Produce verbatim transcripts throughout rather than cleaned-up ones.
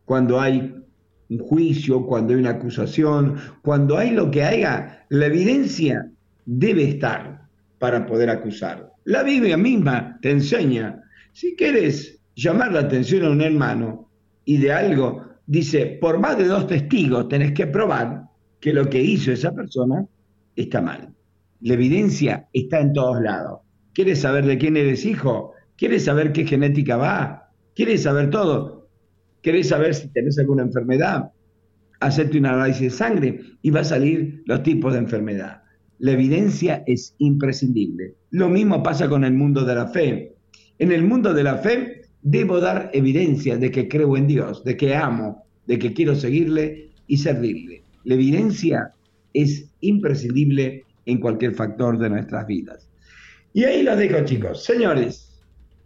cuando hay un juicio, cuando hay una acusación, cuando hay lo que haya, la evidencia debe estar para poder acusar. La Biblia misma te enseña, si quieres llamar la atención a un hermano y de algo, dice, por más de dos testigos tenés que probar que lo que hizo esa persona está mal. La evidencia está en todos lados. ¿Quieres saber de quién eres hijo? ¿Quieres saber qué genética va? ¿Quieres saber todo? ¿Querés saber si tenés alguna enfermedad? Hacerte un análisis de sangre y va a salir los tipos de enfermedad. La evidencia es imprescindible. Lo mismo pasa con el mundo de la fe. En el mundo de la fe debo dar evidencia de que creo en Dios, de que amo, de que quiero seguirle y servirle. La evidencia es imprescindible en cualquier factor de nuestras vidas. Y ahí los dejo, chicos. Señores,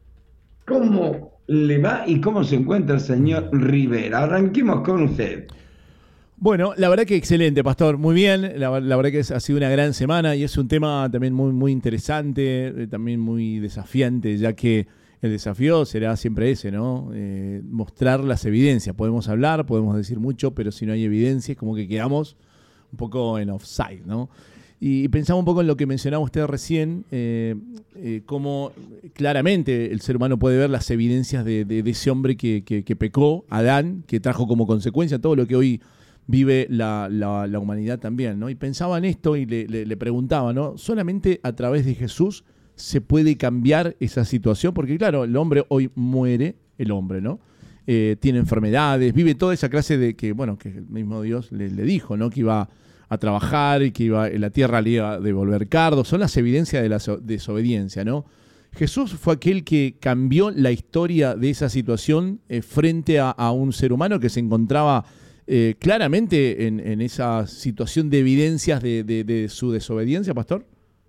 ¿cómo le va y cómo se encuentra el señor Rivera? Arranquemos con usted. Bueno, la verdad que excelente, Pastor, muy bien, la, la verdad que es, ha sido una gran semana y es un tema también muy, muy interesante, eh, también muy desafiante, ya que el desafío será siempre ese, ¿no? Eh, mostrar las evidencias, podemos hablar, podemos decir mucho, pero si no hay evidencia es como que quedamos un poco en offside, ¿no? Y, y pensaba un poco en lo que mencionaba usted recién, eh, eh, cómo claramente el ser humano puede ver las evidencias de, de, de ese hombre que, que, que pecó, Adán, que trajo como consecuencia todo lo que hoy vive la, la, la humanidad también, ¿no? Y pensaba en esto y le, le, le preguntaba, ¿no? ¿Solamente a través de Jesús se puede cambiar esa situación? Porque claro, el hombre hoy muere, el hombre, ¿no? Eh, tiene enfermedades, vive toda esa clase de que, bueno, que el mismo Dios le, le dijo, ¿no? Que iba a trabajar y que iba, la tierra le iba a devolver cardo. Son las evidencias de la so- desobediencia, ¿no? Jesús fue aquel que cambió la historia de esa situación eh, frente a, a un ser humano que se encontraba Eh, claramente en, en esa situación de evidencias de, de, de su desobediencia, Pastor.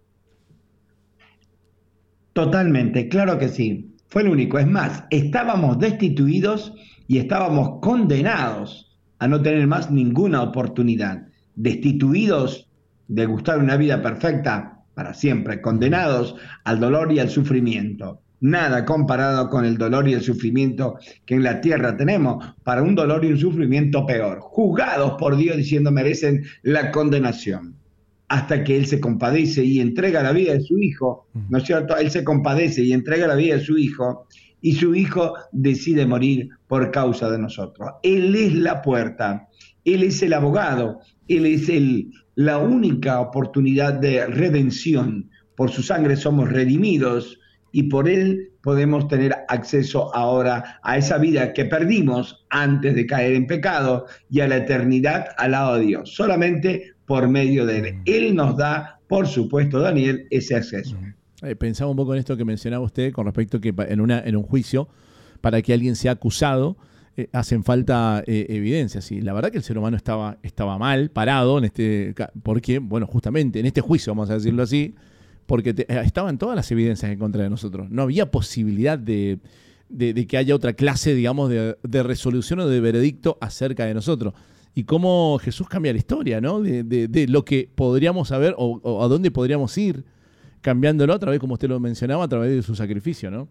Totalmente, claro que sí. Fue el único. Es más, estábamos destituidos y estábamos condenados a no tener más ninguna oportunidad. Destituidos de gustar una vida perfecta para siempre, condenados al dolor y al sufrimiento. Nada comparado con el dolor y el sufrimiento que en la tierra tenemos, para un dolor y un sufrimiento peor, juzgados por Dios diciendo merecen la condenación, hasta que Él se compadece y entrega la vida de su Hijo, ¿no es cierto? Él se compadece y entrega la vida de su Hijo, y su Hijo decide morir por causa de nosotros. Él es la puerta, Él es el abogado, Él es el, la única oportunidad de redención. Por su sangre somos redimidos, y por Él podemos tener acceso ahora a esa vida que perdimos antes de caer en pecado y a la eternidad al lado de Dios, solamente por medio de Él. Él nos da, por supuesto, Daniel, ese acceso. Eh, pensaba un poco en esto que mencionaba usted con respecto a que en, una, en un juicio, para que alguien sea acusado, eh, hacen falta eh, evidencias. Y la verdad que el ser humano estaba, estaba mal, parado, en este, porque, bueno, justamente en este juicio, vamos a decirlo así, porque te, estaban todas las evidencias en contra de nosotros. No había posibilidad de, de, de que haya otra clase, digamos, de, de resolución o de veredicto acerca de nosotros. Y cómo Jesús cambia la historia, ¿no? De, de, de lo que podríamos saber o, o a dónde podríamos ir, cambiándolo a través, como usted lo mencionaba, a través de su sacrificio, ¿no?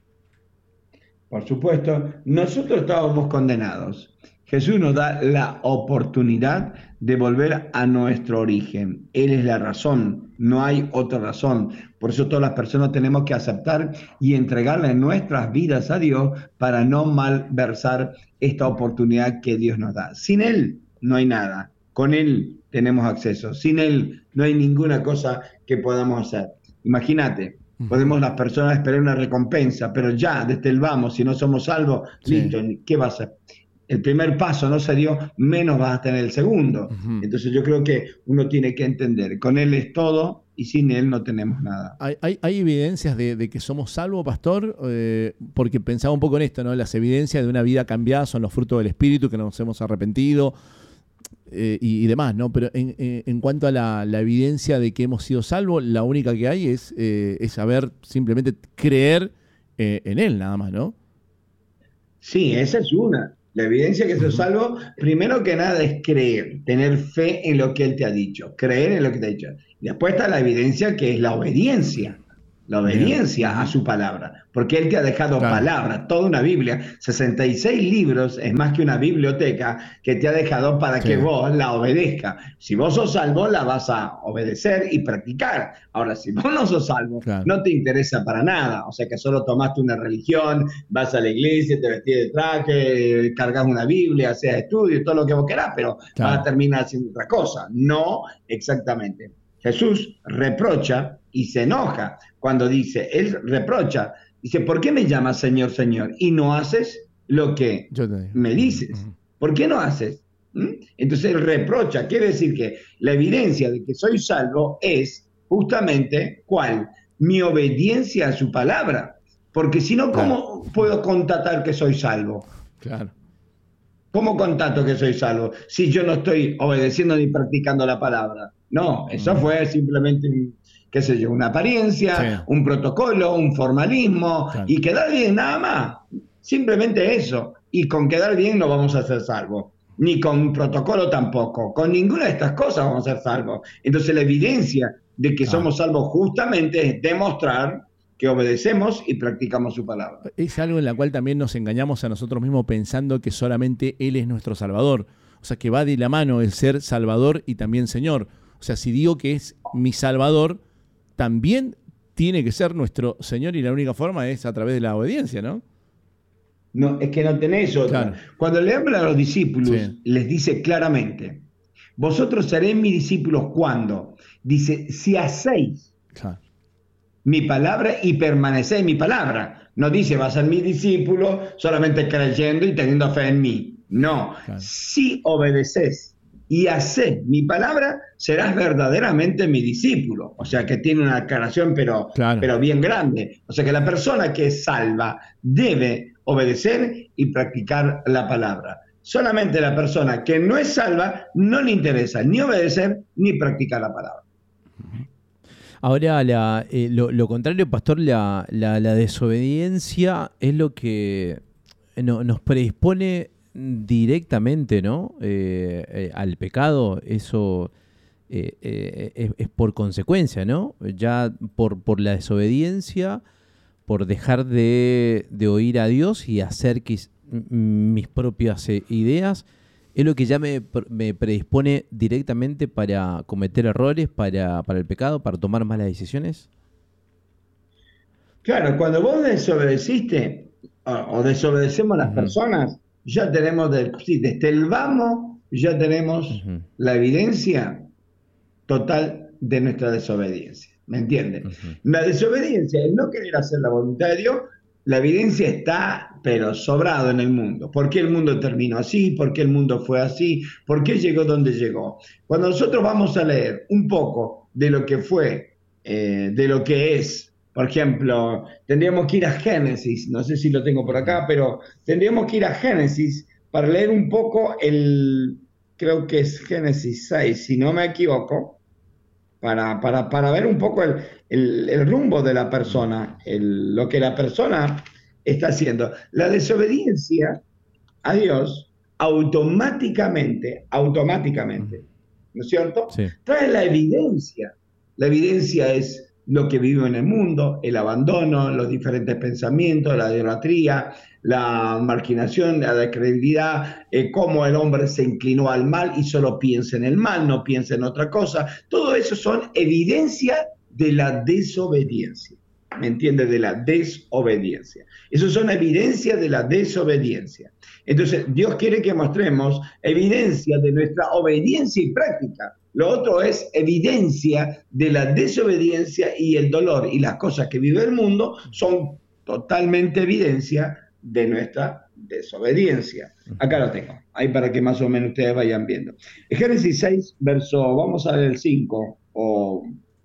Por supuesto, nosotros estábamos condenados. Jesús nos da la oportunidad de volver a nuestro origen. Él es la razón, no hay otra razón. Por eso todas las personas tenemos que aceptar y entregarle nuestras vidas a Dios para no malversar esta oportunidad que Dios nos da. Sin Él no hay nada, con Él tenemos acceso. Sin Él no hay ninguna cosa que podamos hacer. Imagínate, podemos las personas esperar una recompensa, pero ya desde el vamos, si no somos salvos, sí. Listo, ¿qué va a hacer? El primer paso no se dio, menos vas a tener el segundo. Uh-huh. Entonces yo creo que uno tiene que entender, con Él es todo y sin Él no tenemos nada. ¿Hay, hay, hay evidencias de, de que somos salvos, Pastor? Eh, porque pensaba un poco en esto, ¿no? Las evidencias de una vida cambiada son los frutos del Espíritu, que nos hemos arrepentido eh, y, y demás, ¿no? Pero en, en, en cuanto a la, la evidencia de que hemos sido salvos, la única que hay es, eh, es saber simplemente creer eh, en Él, nada más, ¿no? Sí, esa es una. La evidencia que sos salvo, primero que nada es creer, tener fe en lo que Él te ha dicho, creer en lo que te ha dicho. Y después está la evidencia que es la obediencia. la Bien. obediencia a su palabra, porque Él te ha dejado Claro. palabra, toda una Biblia, sesenta y seis libros, es más que una biblioteca que te ha dejado para Sí. que vos la obedezcas. Si vos sos salvo, la vas a obedecer y practicar. Ahora, si vos no sos salvo, Claro. no te interesa para nada, o sea que solo tomaste una religión, vas a la iglesia, te vestís de traje, cargas una Biblia, haces estudio, todo lo que vos querás, pero Claro. vas a terminar haciendo otra cosa. No exactamente. Jesús reprocha y se enoja cuando dice, Él reprocha, dice, ¿por qué me llamas Señor, Señor? Y no haces lo que Yo te digo. me dices. Ujú. ¿Por qué no haces? ¿Mm? Entonces Él reprocha, quiere decir que la evidencia de que soy salvo es justamente, ¿cuál? Mi obediencia a su palabra. Porque si no, ¿cómo Claro. puedo constatar que soy salvo? Claro. ¿Cómo constato que soy salvo si yo no estoy obedeciendo ni practicando la palabra? No, eso Mm. fue simplemente, un, qué sé yo, una apariencia, Sí. un protocolo, un formalismo, Claro. y quedar bien nada más. Simplemente eso. Y con quedar bien no vamos a ser salvos. Ni con protocolo tampoco. Con ninguna de estas cosas vamos a ser salvos. Entonces la evidencia de que Claro. somos salvos justamente es demostrar que obedecemos y practicamos su palabra. Es algo en la cual también nos engañamos a nosotros mismos pensando que solamente Él es nuestro Salvador. O sea, que va de la mano el ser Salvador y también Señor. O sea, si digo que es mi Salvador, también tiene que ser nuestro Señor y la única forma es a través de la obediencia, ¿no? No, es que no tenés otra. Claro. Cuando le habla a los discípulos, Sí. les dice claramente, vosotros seréis mis discípulos cuando, dice, si hacéis Claro. mi palabra y permanecéis en mi palabra. No dice, vas a ser mi discípulo solamente creyendo y teniendo fe en mí. No, Claro. si obedeces y hacés mi palabra, serás verdaderamente mi discípulo. O sea que tiene una aclaración, pero, Claro. pero bien grande. O sea que la persona que es salva debe obedecer y practicar la palabra. Solamente la persona que no es salva no le interesa ni obedecer ni practicar la palabra. Ahora, la, eh, lo, lo contrario, pastor, la, la, la desobediencia es lo que no, nos predispone directamente, ¿no? Eh, eh, al pecado. Eso eh, eh, es, es por consecuencia, ¿no? Ya por, por la desobediencia, por dejar de, de oír a Dios y hacer quis, mis propias eh, ideas, es lo que ya me, me predispone directamente para cometer errores, para, para el pecado, para tomar malas decisiones. Claro, cuando vos desobedeciste o, o desobedecemos las Uh-huh. personas, ya tenemos, del, sí, desde el vamos, ya tenemos Uh-huh. la evidencia total de nuestra desobediencia. ¿Me entiendes? Uh-huh. La desobediencia, el no querer hacer la voluntad de Dios, la evidencia está, pero sobrado en el mundo. ¿Por qué el mundo terminó así? ¿Por qué el mundo fue así? ¿Por qué llegó donde llegó? Cuando nosotros vamos a leer un poco de lo que fue, eh, de lo que es, por ejemplo, tendríamos que ir a Génesis, no sé si lo tengo por acá, pero tendríamos que ir a Génesis para leer un poco el, creo que es Génesis seis, si no me equivoco, para, para, para ver un poco el, el, el rumbo de la persona, el, lo que la persona está haciendo. La desobediencia a Dios automáticamente, automáticamente, ¿no es cierto? Sí. Trae la evidencia. La evidencia es lo que vive en el mundo, el abandono, los diferentes pensamientos, la idolatría, la marginación, la descredibilidad, eh, cómo el hombre se inclinó al mal y solo piensa en el mal, no piensa en otra cosa. Todo eso son evidencia de la desobediencia. ¿Me entiendes? De la desobediencia. Eso son evidencias de la desobediencia. Entonces, Dios quiere que mostremos evidencia de nuestra obediencia y práctica. Lo otro es evidencia de la desobediencia y el dolor. Y las cosas que vive el mundo son totalmente evidencia de nuestra desobediencia. Acá lo tengo, ahí para que más o menos ustedes vayan viendo. Génesis seis, verso, vamos a ver el cinco, o...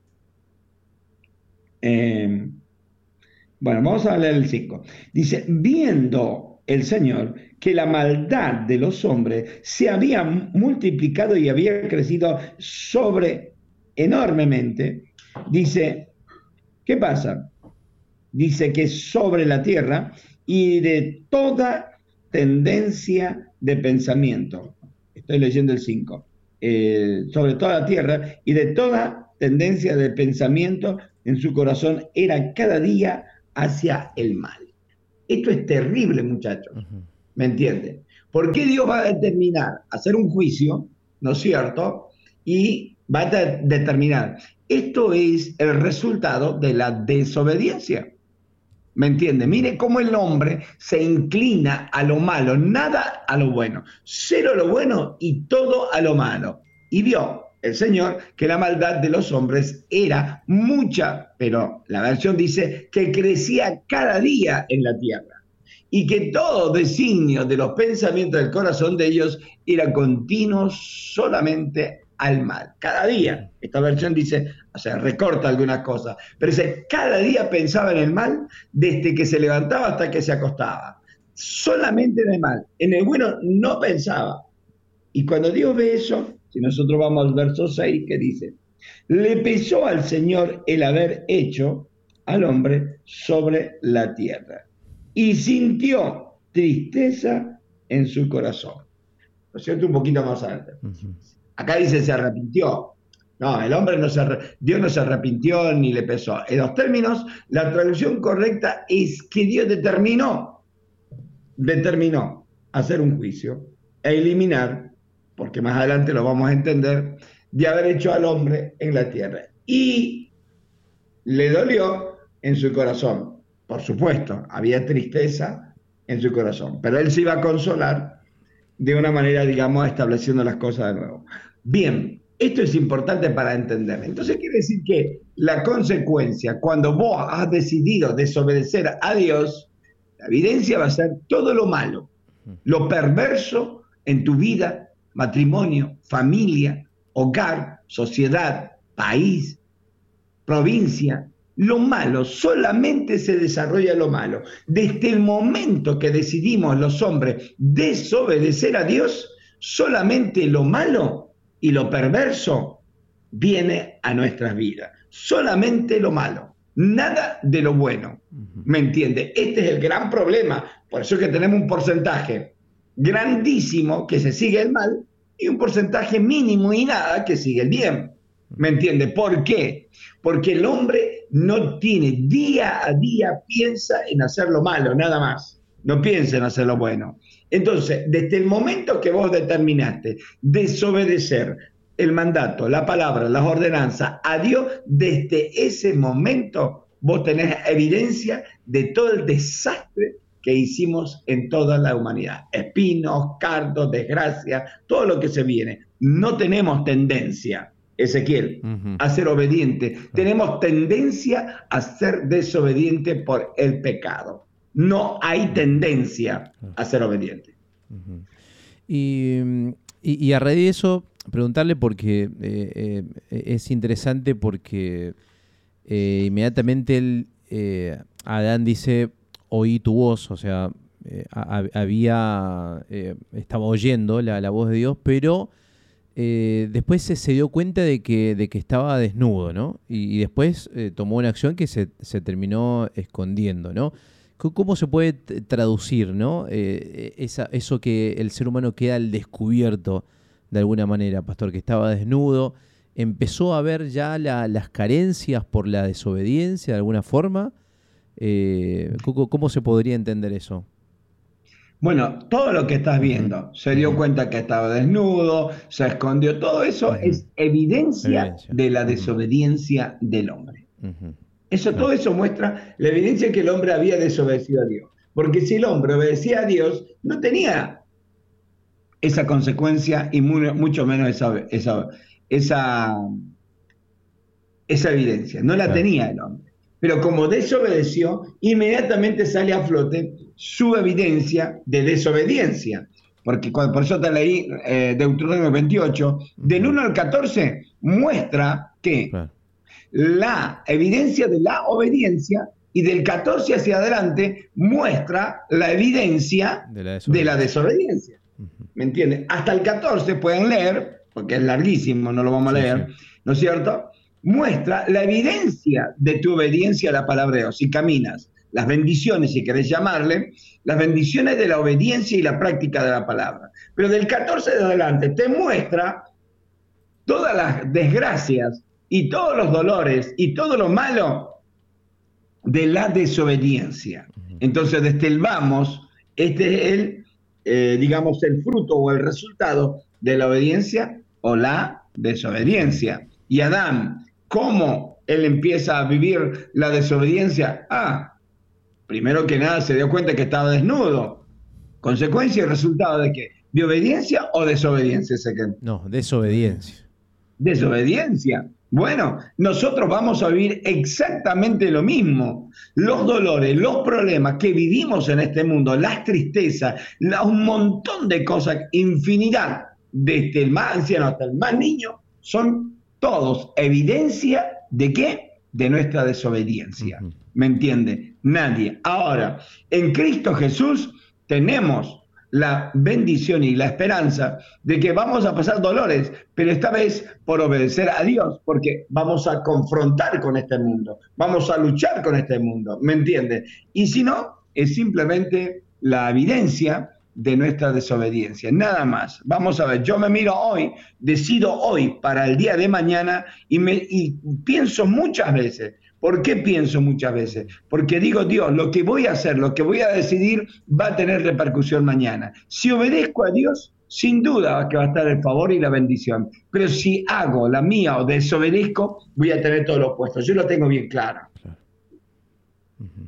Eh, bueno, vamos a leer el cinco. Dice, viendo el Señor que la maldad de los hombres se había multiplicado y había crecido sobre enormemente, dice, ¿qué pasa? Dice que sobre la tierra y de toda tendencia de pensamiento. Estoy leyendo el cinco. Eh, sobre toda la tierra y de toda tendencia de pensamiento en su corazón era cada día hacia el mal. Esto es terrible, muchachos. Uh-huh. ¿Me entienden? ¿Por qué Dios va a determinar hacer un juicio, ¿no es cierto? Y va a de- determinar. Esto es el resultado de la desobediencia. ¿Me entiende? Mire cómo el hombre se inclina a lo malo, nada a lo bueno, cero a lo bueno y todo a lo malo. Y vio el Señor que la maldad de los hombres era mucha, pero la versión dice que crecía cada día en la tierra y que todo designio de los pensamientos del corazón de ellos era continuo solamente al mal. Cada día, esta versión dice, o sea, recorta algunas cosas, pero dice, cada día pensaba en el mal desde que se levantaba hasta que se acostaba. Solamente en el mal. En el bueno no pensaba. Y cuando Dios ve eso, si nosotros vamos al verso seis, que dice, le pesó al Señor el haber hecho al hombre sobre la tierra y sintió tristeza en su corazón. ¿No es cierto? Un poquito más adelante. Uh-huh. Acá dice se arrepintió. No, el hombre no se arrepintió, Dios no se arrepintió ni le pesó. En los términos, la traducción correcta es que Dios determinó, determinó hacer un juicio e eliminar, porque más adelante lo vamos a entender, de haber hecho al hombre en la tierra. Y le dolió en su corazón. Por supuesto, había tristeza en su corazón, pero él se iba a consolar de una manera, digamos, estableciendo las cosas de nuevo. Bien, esto es importante para entender. Entonces quiere decir que la consecuencia, cuando vos has decidido desobedecer a Dios, la evidencia va a ser todo lo malo, lo perverso en tu vida, matrimonio, familia, hogar, sociedad, país, provincia. Lo malo, solamente se desarrolla lo malo. Desde el momento que decidimos los hombres desobedecer a Dios, solamente lo malo y lo perverso viene a nuestras vidas. Solamente lo malo, nada de lo bueno. ¿Me entiende? Este es el gran problema. Por eso es que tenemos un porcentaje grandísimo que se sigue el mal y un porcentaje mínimo y nada que sigue el bien. ¿Me entiende? ¿Por qué? Porque el hombre no tiene, día a día piensa en hacer lo malo, nada más. No piensa en hacer lo bueno. Entonces, desde el momento que vos determinaste desobedecer el mandato, la palabra, las ordenanzas a Dios, desde ese momento vos tenés evidencia de todo el desastre que hicimos en toda la humanidad. Espinos, cardos, desgracia, todo lo que se viene. No tenemos tendencia, Ezequiel, uh-huh. a ser obediente. Uh-huh. Tenemos tendencia a ser desobediente por el pecado. No hay tendencia uh-huh. a ser obediente. Uh-huh. Y, y, y a raíz de eso, preguntarle porque eh, eh, es interesante porque eh, inmediatamente él, eh, Adán dice, oí tu voz, o sea, eh, había, eh, estaba oyendo la, la voz de Dios, pero Eh, después se, se dio cuenta de que, de que estaba desnudo, ¿no? Y, y después eh, tomó una acción que se, se terminó escondiendo, ¿no? ¿Cómo se puede t- traducir, ¿no? Eh, esa, eso que el ser humano queda al descubierto de alguna manera, pastor, que estaba desnudo, empezó a ver ya la, las carencias por la desobediencia de alguna forma. Eh, ¿cómo, ¿Cómo se podría entender eso? Bueno, todo lo que estás viendo, uh-huh. se dio uh-huh. cuenta que estaba desnudo, se escondió, todo eso uh-huh. es evidencia, evidencia de la desobediencia uh-huh. del hombre. Uh-huh. Eso, uh-huh. Todo eso muestra la evidencia que el hombre había desobedecido a Dios. Porque si el hombre obedecía a Dios, no tenía esa consecuencia y muy, mucho menos esa, esa, esa, esa evidencia. No la uh-huh. tenía el hombre. Pero como desobedeció, inmediatamente sale a flote su evidencia de desobediencia. Porque cuando, por eso te leí eh, Deuteronomio veintiocho, del uno al catorce, muestra que claro. la evidencia de la obediencia, y del catorce hacia adelante muestra la evidencia de la desobediencia. De la desobediencia. Uh-huh. ¿Me entiendes? Hasta el catorce pueden leer, porque es larguísimo, no lo vamos a leer, sí, sí. ¿no es cierto? Muestra la evidencia de tu obediencia a la palabra de Dios. Si caminas, las bendiciones, si querés llamarle, las bendiciones de la obediencia y la práctica de la palabra. Pero del catorce de adelante te muestra todas las desgracias y todos los dolores y todo lo malo de la desobediencia. Entonces destelvamos, este es el, eh, digamos, el fruto o el resultado de la obediencia o la desobediencia. Y Adán, ¿cómo él empieza a vivir la desobediencia? Ah, primero que nada se dio cuenta que estaba desnudo. ¿Consecuencia y resultado de qué? ¿De obediencia o desobediencia? No, desobediencia. Desobediencia. Bueno, nosotros vamos a vivir exactamente lo mismo. Los dolores, los problemas que vivimos en este mundo, las tristezas, la, un montón de cosas, infinidad, desde el más anciano hasta el más niño, son todos evidencia de ¿qué? De nuestra desobediencia. Uh-huh. ¿Me entiende? Nadie. Ahora, en Cristo Jesús tenemos la bendición y la esperanza de que vamos a pasar dolores, pero esta vez por obedecer a Dios, porque vamos a confrontar con este mundo, vamos a luchar con este mundo, ¿me entiende? Y si no, es simplemente la evidencia de nuestra desobediencia, nada más. Vamos a ver, yo me miro hoy, decido hoy para el día de mañana y, me, y pienso muchas veces. ¿Por qué pienso muchas veces? Porque digo, Dios, lo que voy a hacer, lo que voy a decidir va a tener repercusión mañana. Si obedezco a Dios, sin duda que va a estar el favor y la bendición. Pero si hago la mía o desobedezco, voy a tener todo lo opuesto. Yo lo tengo bien claro. Claro. Uh-huh.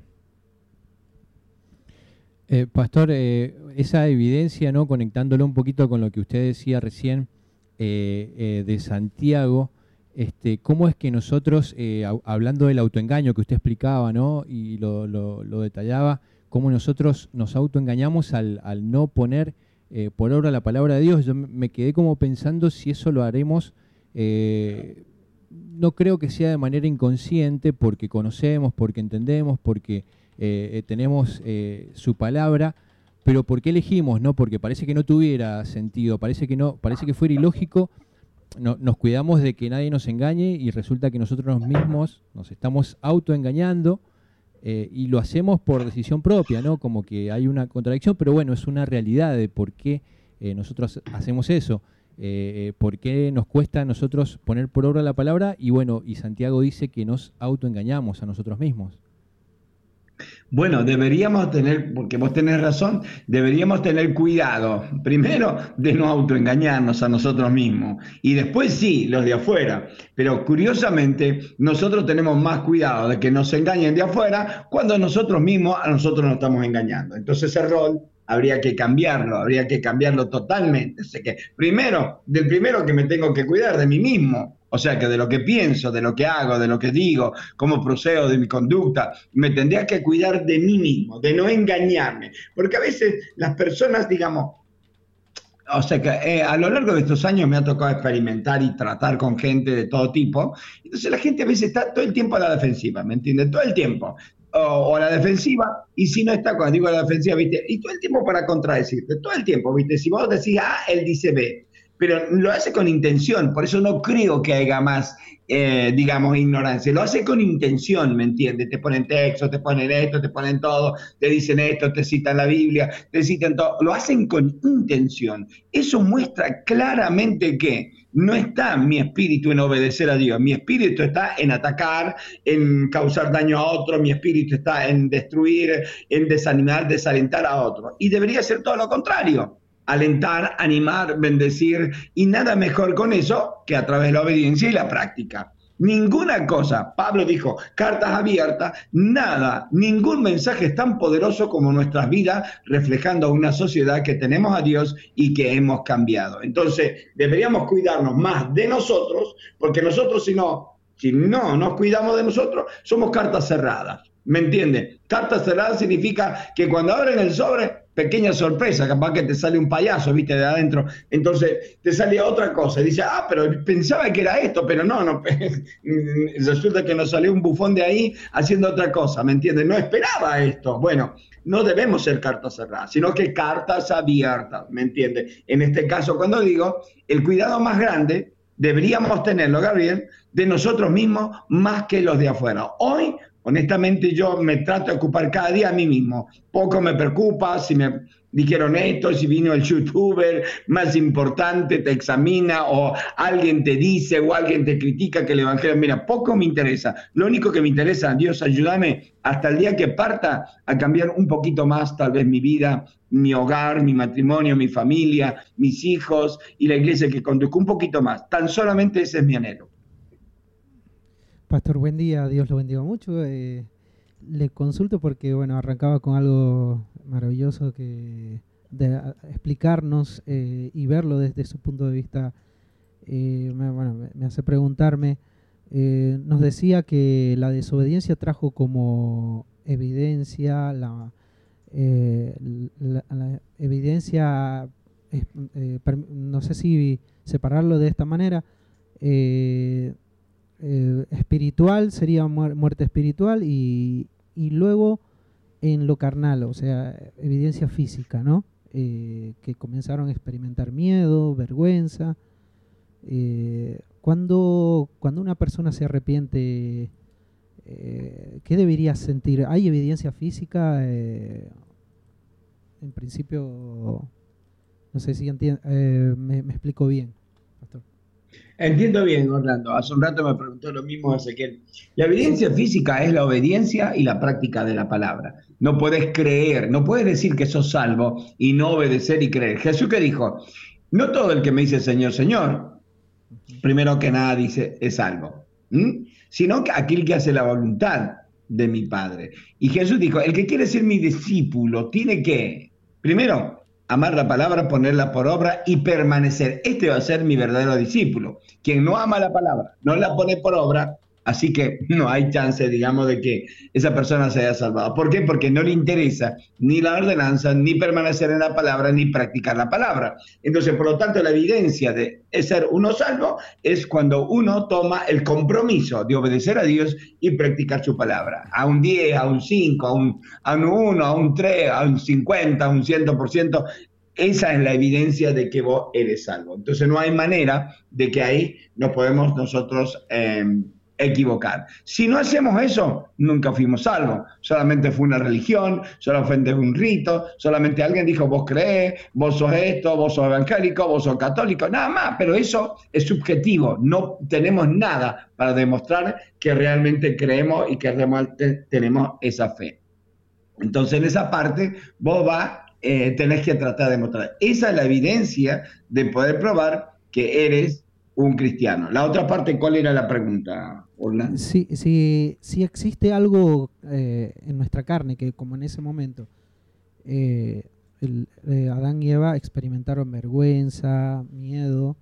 eh, Pastor, eh, esa evidencia, ¿no? Conectándolo un poquito con lo que usted decía recién eh, eh, de Santiago, Este, ¿cómo es que nosotros, eh, hablando del autoengaño que usted explicaba, ¿no? Y lo, lo, lo detallaba, cómo nosotros nos autoengañamos al, al no poner eh, por obra la palabra de Dios? Yo me quedé como pensando si eso lo haremos, eh, no creo que sea de manera inconsciente, porque conocemos, porque entendemos, porque eh, tenemos eh, su palabra, pero ¿por qué elegimos? ¿No? Porque parece que no tuviera sentido, parece que no, parece que fuera ilógico. No, nos cuidamos de que nadie nos engañe y resulta que nosotros mismos nos estamos autoengañando eh, y lo hacemos por decisión propia, ¿no? Como que hay una contradicción, pero bueno, es una realidad de por qué eh, nosotros hacemos eso, eh, por qué nos cuesta a nosotros poner por obra la palabra y bueno, y Santiago dice que nos autoengañamos a nosotros mismos. Bueno, deberíamos tener, porque vos tenés razón, deberíamos tener cuidado, primero, de no autoengañarnos a nosotros mismos, y después sí, los de afuera, pero curiosamente nosotros tenemos más cuidado de que nos engañen de afuera cuando nosotros mismos a nosotros nos estamos engañando. Entonces ese rol habría que cambiarlo, habría que cambiarlo totalmente. Así que primero, del primero que me tengo que cuidar, de mí mismo. O sea que de lo que pienso, de lo que hago, de lo que digo, cómo procedo, de mi conducta, me tendría que cuidar de mí mismo, de no engañarme. Porque a veces las personas, digamos, o sea que eh, a lo largo de estos años me ha tocado experimentar y tratar con gente de todo tipo. Entonces la gente a veces está todo el tiempo a la defensiva, ¿me entiendes? Todo el tiempo. O, o a la defensiva, y si no está, cuando digo a la defensiva, ¿viste? Y todo el tiempo para contradecirte, todo el tiempo, ¿viste? Si vos decís A, él dice B. Pero lo hace con intención, por eso no creo que haya más, eh, digamos, ignorancia. Lo hace con intención, ¿me entiendes? Te ponen texto, te ponen esto, te ponen todo, te dicen esto, te citan la Biblia, te citan todo. Lo hacen con intención. Eso muestra claramente que no está mi espíritu en obedecer a Dios. Mi espíritu está en atacar, en causar daño a otro. Mi espíritu está en destruir, en desanimar, desalentar a otro. Y debería ser todo lo contrario. Alentar, animar, bendecir, y nada mejor con eso que a través de la obediencia y la práctica. Ninguna cosa, Pablo dijo, cartas abiertas, nada, ningún mensaje es tan poderoso como nuestras vidas reflejando una sociedad que tenemos a Dios y que hemos cambiado. Entonces, deberíamos cuidarnos más de nosotros, porque nosotros si no, si no nos cuidamos de nosotros, somos cartas cerradas. ¿Me entiendes? Carta cerrada significa que cuando abren el sobre, pequeña sorpresa, capaz que te sale un payaso, viste, de adentro, entonces te sale otra cosa, y dice, ah, pero pensaba que era esto, pero no, no, resulta que nos salió un bufón de ahí haciendo otra cosa, ¿me entiendes? No esperaba esto. Bueno, no debemos ser cartas cerradas, sino que cartas abiertas, ¿me entiendes? En este caso, cuando digo, el cuidado más grande deberíamos tenerlo, Gabriel, de nosotros mismos más que los de afuera. Hoy, Honestamente yo me trato de ocupar cada día a mí mismo. Poco me preocupa si me dijeron esto, si vino el youtuber más importante, te examina, o alguien te dice, o alguien te critica que el evangelio, mira, poco me interesa. Lo único que me interesa, Dios, ayúdame hasta el día que parta a cambiar un poquito más, tal vez mi vida, mi hogar, mi matrimonio, mi familia, mis hijos y la iglesia que conduzco un poquito más. Tan solamente ese es mi anhelo. Pastor, buen día, Dios lo bendiga mucho. Eh, le consulto porque, bueno, arrancaba con algo maravilloso que de a, explicarnos eh, y verlo desde su punto de vista. Eh, me, bueno, me, me hace preguntarme, eh, nos decía que la desobediencia trajo como evidencia, la, eh, la, la evidencia, eh, eh, no sé si separarlo de esta manera, eh, Eh, espiritual sería muerte espiritual y, y luego en lo carnal, o sea, evidencia física, ¿no? Eh, que comenzaron a experimentar miedo, vergüenza. Eh, cuando, cuando una persona se arrepiente, eh, ¿qué debería sentir? ¿Hay evidencia física? Eh, en principio, no sé si enti- eh, me, me explico bien, pastor. Entiendo bien, Orlando. Hace un rato me preguntó lo mismo Ezequiel. La evidencia física es la obediencia y la práctica de la palabra. No puedes creer, no puedes decir que sos salvo y no obedecer y creer. Jesús que dijo, no todo el que me dice Señor, Señor, primero que nada dice es salvo, ¿Mm? sino que aquel que hace la voluntad de mi Padre. Y Jesús dijo, el que quiere ser mi discípulo tiene que, primero, amar la palabra, ponerla por obra y permanecer. Este va a ser mi verdadero discípulo. Quien no ama la palabra, no la pone por obra, así que no hay chance, digamos, de que esa persona se haya salvado. ¿Por qué? Porque no le interesa ni la ordenanza, ni permanecer en la palabra, ni practicar la palabra. Entonces, por lo tanto, la evidencia de ser uno salvo es cuando uno toma el compromiso de obedecer a Dios y practicar su palabra. A un diez, a un cinco, a un, a un uno, a un tres, a un cincuenta, a un cien por ciento. Esa es la evidencia de que vos eres salvo. Entonces, no hay manera de que ahí nos podemos nosotros Eh, equivocar. Si no hacemos eso, nunca fuimos salvos. Solamente fue una religión, solamente fue un rito, solamente alguien dijo, vos creés, vos sos esto, vos sos evangélico, vos sos católico, nada más, pero eso es subjetivo. No tenemos nada para demostrar que realmente creemos y que realmente tenemos esa fe. Entonces, en esa parte, vos vas, eh, tenés que tratar de mostrar. Esa es la evidencia de poder probar que eres un cristiano. La otra parte, ¿cuál era la pregunta, Orlando? Si, si, si existe algo eh, en nuestra carne que, como en ese momento, eh, el, eh, Adán y Eva experimentaron vergüenza, miedo,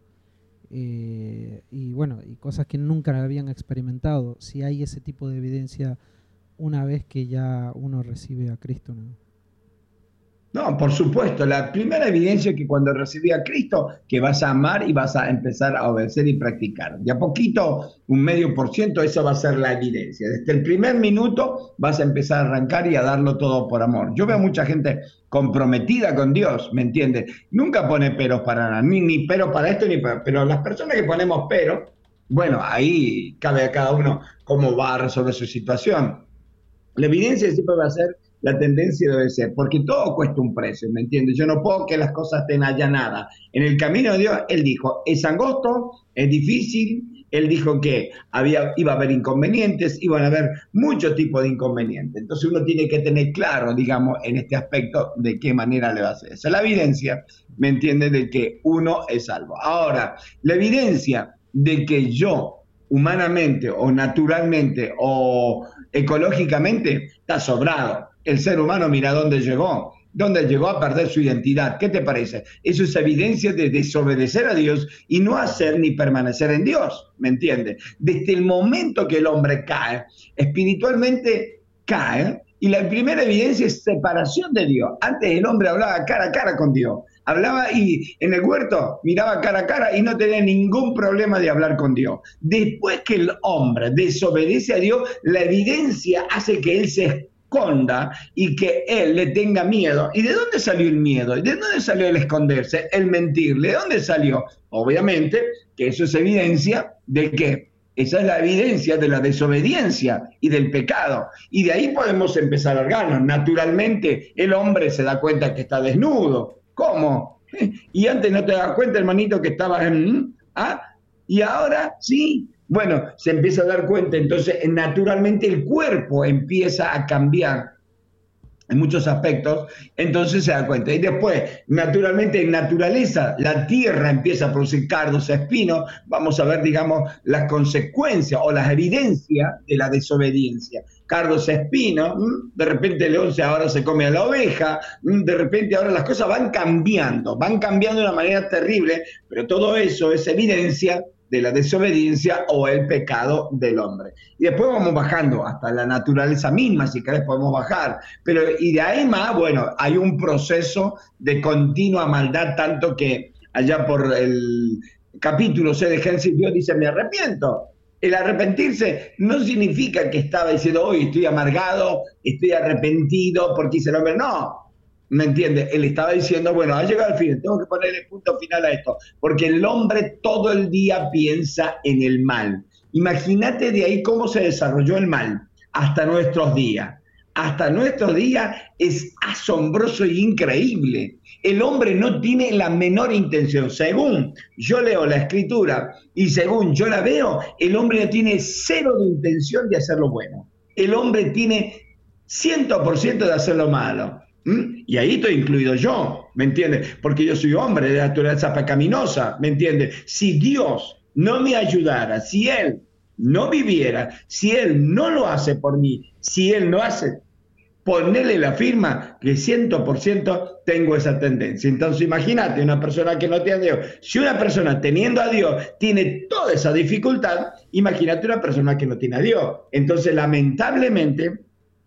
eh, y bueno, y cosas que nunca habían experimentado, si hay ese tipo de evidencia una vez que ya uno recibe a Cristo, ¿no? No, por supuesto. La primera evidencia es que cuando recibí a Cristo, que vas a amar y vas a empezar a obedecer y practicar. De a poquito, un medio por ciento, eso va a ser la evidencia. Desde el primer minuto vas a empezar a arrancar y a darlo todo por amor. Yo veo mucha gente comprometida con Dios, ¿me entiendes? Nunca pone peros para nada, ni, ni pero para esto, ni para... Pero las personas que ponemos peros, bueno, ahí cabe a cada uno cómo va a resolver su situación. La evidencia siempre va a ser la tendencia debe ser, porque todo cuesta un precio, ¿me entiendes? Yo no puedo que las cosas estén allanadas. En el camino de Dios, Él dijo, es angosto, es difícil, Él dijo que había, iba a haber inconvenientes, iban a haber muchos tipos de inconvenientes. Entonces uno tiene que tener claro, digamos, en este aspecto, de qué manera le va a hacer. Esa es la evidencia, ¿me entiendes? De que uno es salvo. Ahora, la evidencia de que yo, humanamente o naturalmente o ecológicamente, está sobrado. El ser humano, mira dónde llegó, dónde llegó a perder su identidad. ¿Qué te parece? Eso es evidencia de desobedecer a Dios y no hacer ni permanecer en Dios, ¿me entiendes? Desde el momento que el hombre cae, espiritualmente cae, y la primera evidencia es separación de Dios. Antes el hombre hablaba cara a cara con Dios. Hablaba y en el huerto miraba cara a cara y no tenía ningún problema de hablar con Dios. Después que el hombre desobedece a Dios, la evidencia hace que él se esconda y que él le tenga miedo. ¿Y de dónde salió el miedo? ¿De dónde salió el esconderse, el mentirle? ¿De dónde salió? Obviamente que eso es evidencia de que Esa es la evidencia de la desobediencia y del pecado. Y de ahí podemos empezar a largarnos. Naturalmente, el hombre se da cuenta que está desnudo. ¿Cómo? Y antes no te das cuenta, hermanito, que estabas en... ¿Ah? Y ahora sí. Bueno, se empieza a dar cuenta. Entonces, naturalmente, el cuerpo empieza a cambiar en muchos aspectos, entonces se da cuenta. Y después, naturalmente, en naturaleza, la tierra empieza a producir cardos, espinos. Vamos a ver, digamos, las consecuencias o las evidencias de la desobediencia. Cardos, espinos, de repente el león ahora se come a la oveja, de repente ahora las cosas van cambiando, van cambiando de una manera terrible, pero todo eso es evidencia de la desobediencia o el pecado del hombre. Y después vamos bajando hasta la naturaleza misma, si querés podemos bajar, pero y de ahí más, bueno, hay un proceso de continua maldad, tanto que allá por el capítulo seis de Génesis Dios dice, me arrepiento. El arrepentirse no significa que estaba diciendo, hoy estoy amargado, estoy arrepentido porque hice el hombre, no. ¿Me entiende? Él estaba diciendo, bueno, ha llegado el fin, tengo que ponerle punto final a esto, porque el hombre todo el día piensa en el mal. Imagínate de ahí cómo se desarrolló el mal hasta nuestros días. Hasta nuestros días es asombroso y increíble. El hombre no tiene la menor intención. Según yo leo la escritura y según yo la veo, el hombre no tiene cero de intención de hacer lo bueno. El hombre tiene cien por ciento de hacer lo malo. ¿Mm? Y ahí estoy incluido yo, ¿me entiendes? Porque yo soy hombre de naturaleza pecaminosa, ¿me entiendes? Si Dios no me ayudara, si Él no viviera, si Él no lo hace por mí, si Él no hace, ponerle la firma que cien por ciento tengo esa tendencia. Entonces imagínate una persona que no tiene a Dios. Si una persona teniendo a Dios tiene toda esa dificultad, imagínate una persona que no tiene a Dios. Entonces lamentablemente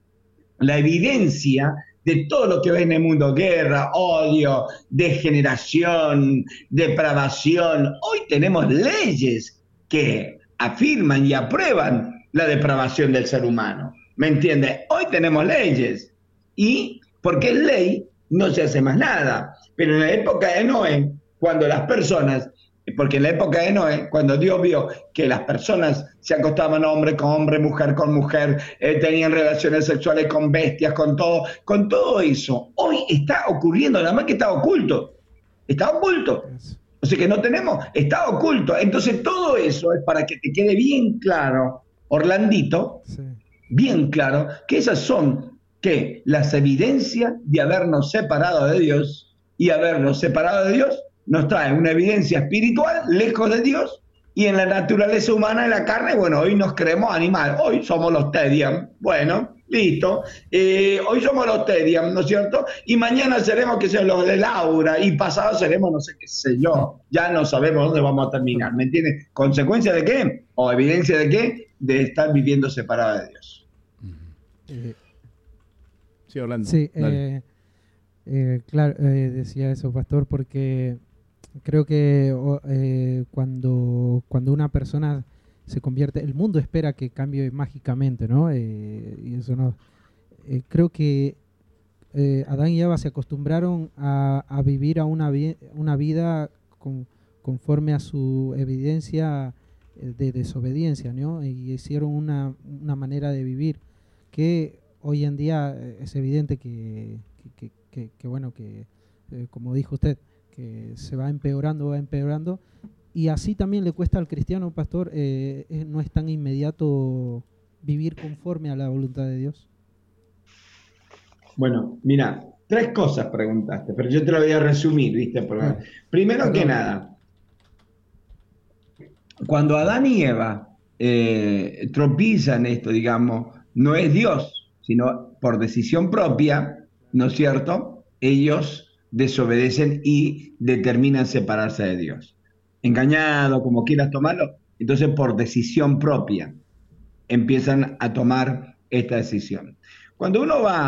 la evidencia de todo lo que ves en el mundo, guerra, odio, degeneración, depravación. Hoy tenemos leyes que afirman y aprueban la depravación del ser humano. ¿Me entiendes? Hoy tenemos leyes. Y porque es ley, no se hace más nada. Pero en la época de Noé, cuando las personas... Porque en la época de Noé, cuando Dios vio que las personas se acostaban hombre con hombre, mujer con mujer, eh, tenían relaciones sexuales con bestias, con todo, con todo eso, hoy está ocurriendo, nada más que está oculto. Está oculto. O sea que no tenemos, está oculto. Entonces todo eso es para que te quede bien claro, Orlandito, sí. bien claro, que esas son ¿qué? Las evidencias de habernos separado de Dios, y habernos separado de Dios nos trae una evidencia espiritual lejos de Dios, y en la naturaleza humana, en la carne, bueno, hoy nos creemos animales, hoy somos los Tediam, bueno, listo, eh, hoy somos los Tediam, ¿no es cierto? Y mañana seremos, que sean los de Laura, y pasado seremos, no sé qué sé yo, ya no sabemos dónde vamos a terminar, ¿me entiendes? ¿Consecuencia de qué? ¿O evidencia de qué? De estar viviendo separada de Dios. Eh, sí, Orlando. Sí, eh, eh, claro, eh, decía eso, pastor, porque... Creo que eh, cuando, cuando una persona se convierte, el mundo espera que cambie mágicamente, ¿no? Eh, y eso no. Eh, creo que eh, Adán y Eva se acostumbraron a, a vivir a una, vi una vida con, conforme a su evidencia de desobediencia, ¿no? Y hicieron una, una manera de vivir que hoy en día es evidente que, que, que, que, que bueno, que eh, como dijo usted, que se va empeorando, va empeorando, y así también le cuesta al cristiano, pastor, eh, no es tan inmediato vivir conforme a la voluntad de Dios. Bueno, mira, tres cosas preguntaste, pero yo te lo voy a resumir, ¿viste? Porque, ah, primero perdón. que nada, cuando Adán y Eva eh, tropiezan esto, digamos, no es Dios, sino por decisión propia, ¿no es cierto? Ellos desobedecen y determinan separarse de Dios. Engañado, como quieras tomarlo, entonces por decisión propia empiezan a tomar esta decisión. Cuando uno va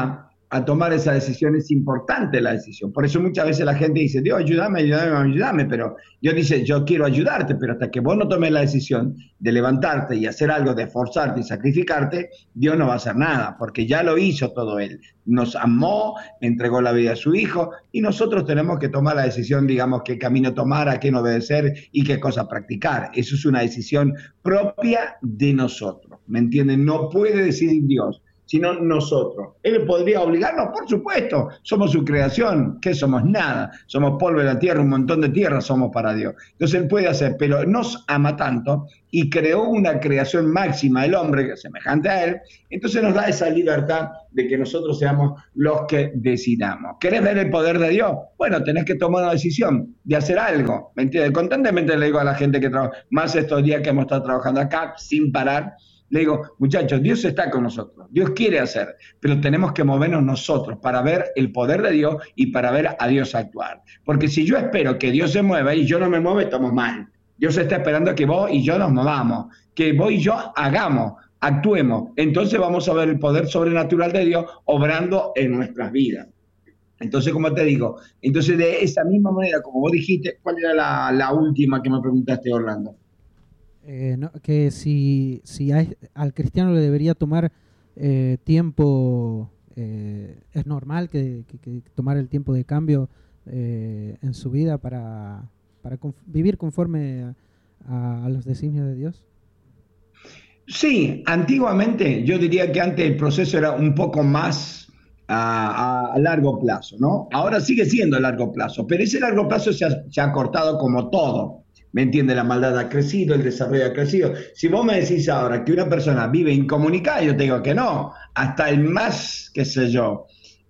a tomar esa decisión, es importante la decisión. Por eso muchas veces la gente dice, Dios, ayúdame, ayúdame, ayúdame, pero Dios dice, yo quiero ayudarte, pero hasta que vos no tomes la decisión de levantarte y hacer algo, de esforzarte y sacrificarte, Dios no va a hacer nada, porque ya lo hizo todo Él. Nos amó, entregó la vida a su Hijo, y nosotros tenemos que tomar la decisión, digamos, qué camino tomar, a quién obedecer y qué cosa practicar. Eso es una decisión propia de nosotros, ¿me entienden? No puede decidir Dios, sino nosotros. ¿Él podría obligarnos? Por supuesto, somos su creación. ¿Qué somos? Nada. Somos polvo de la tierra, un montón de tierra somos para Dios. Entonces Él puede hacer, pero nos ama tanto y creó una creación máxima del hombre, que es semejante a Él, entonces nos da esa libertad de que nosotros seamos los que decidamos. ¿Querés ver el poder de Dios? Bueno, tenés que tomar una decisión de hacer algo, ¿me entiendes? Constantemente le digo a la gente que trabaja, más estos días que hemos estado trabajando acá, sin parar, le digo, muchachos, Dios está con nosotros, Dios quiere hacer, pero tenemos que movernos nosotros para ver el poder de Dios y para ver a Dios actuar. Porque si yo espero que Dios se mueva y yo no me muevo, estamos mal. Dios está esperando que vos y yo nos movamos, que vos y yo hagamos, actuemos. Entonces vamos a ver el poder sobrenatural de Dios obrando en nuestras vidas. Entonces, como te digo, entonces de esa misma manera, como vos dijiste, ¿cuál era la, la última que me preguntaste, Orlando? Eh, no, que si, si hay, al cristiano le debería tomar eh, tiempo, eh, es normal que, que, que tomar el tiempo de cambio eh, en su vida para, para conf vivir conforme a, a los designios de Dios. Sí, antiguamente yo diría que antes el proceso era un poco más a, a, a largo plazo, ¿no? Ahora sigue siendo a largo plazo, pero ese largo plazo se ha, se ha cortado como todo. ¿Me entiende? La maldad ha crecido, el desarrollo ha crecido. Si vos me decís ahora que una persona vive incomunicada, yo te digo que no. Hasta el más, qué sé yo,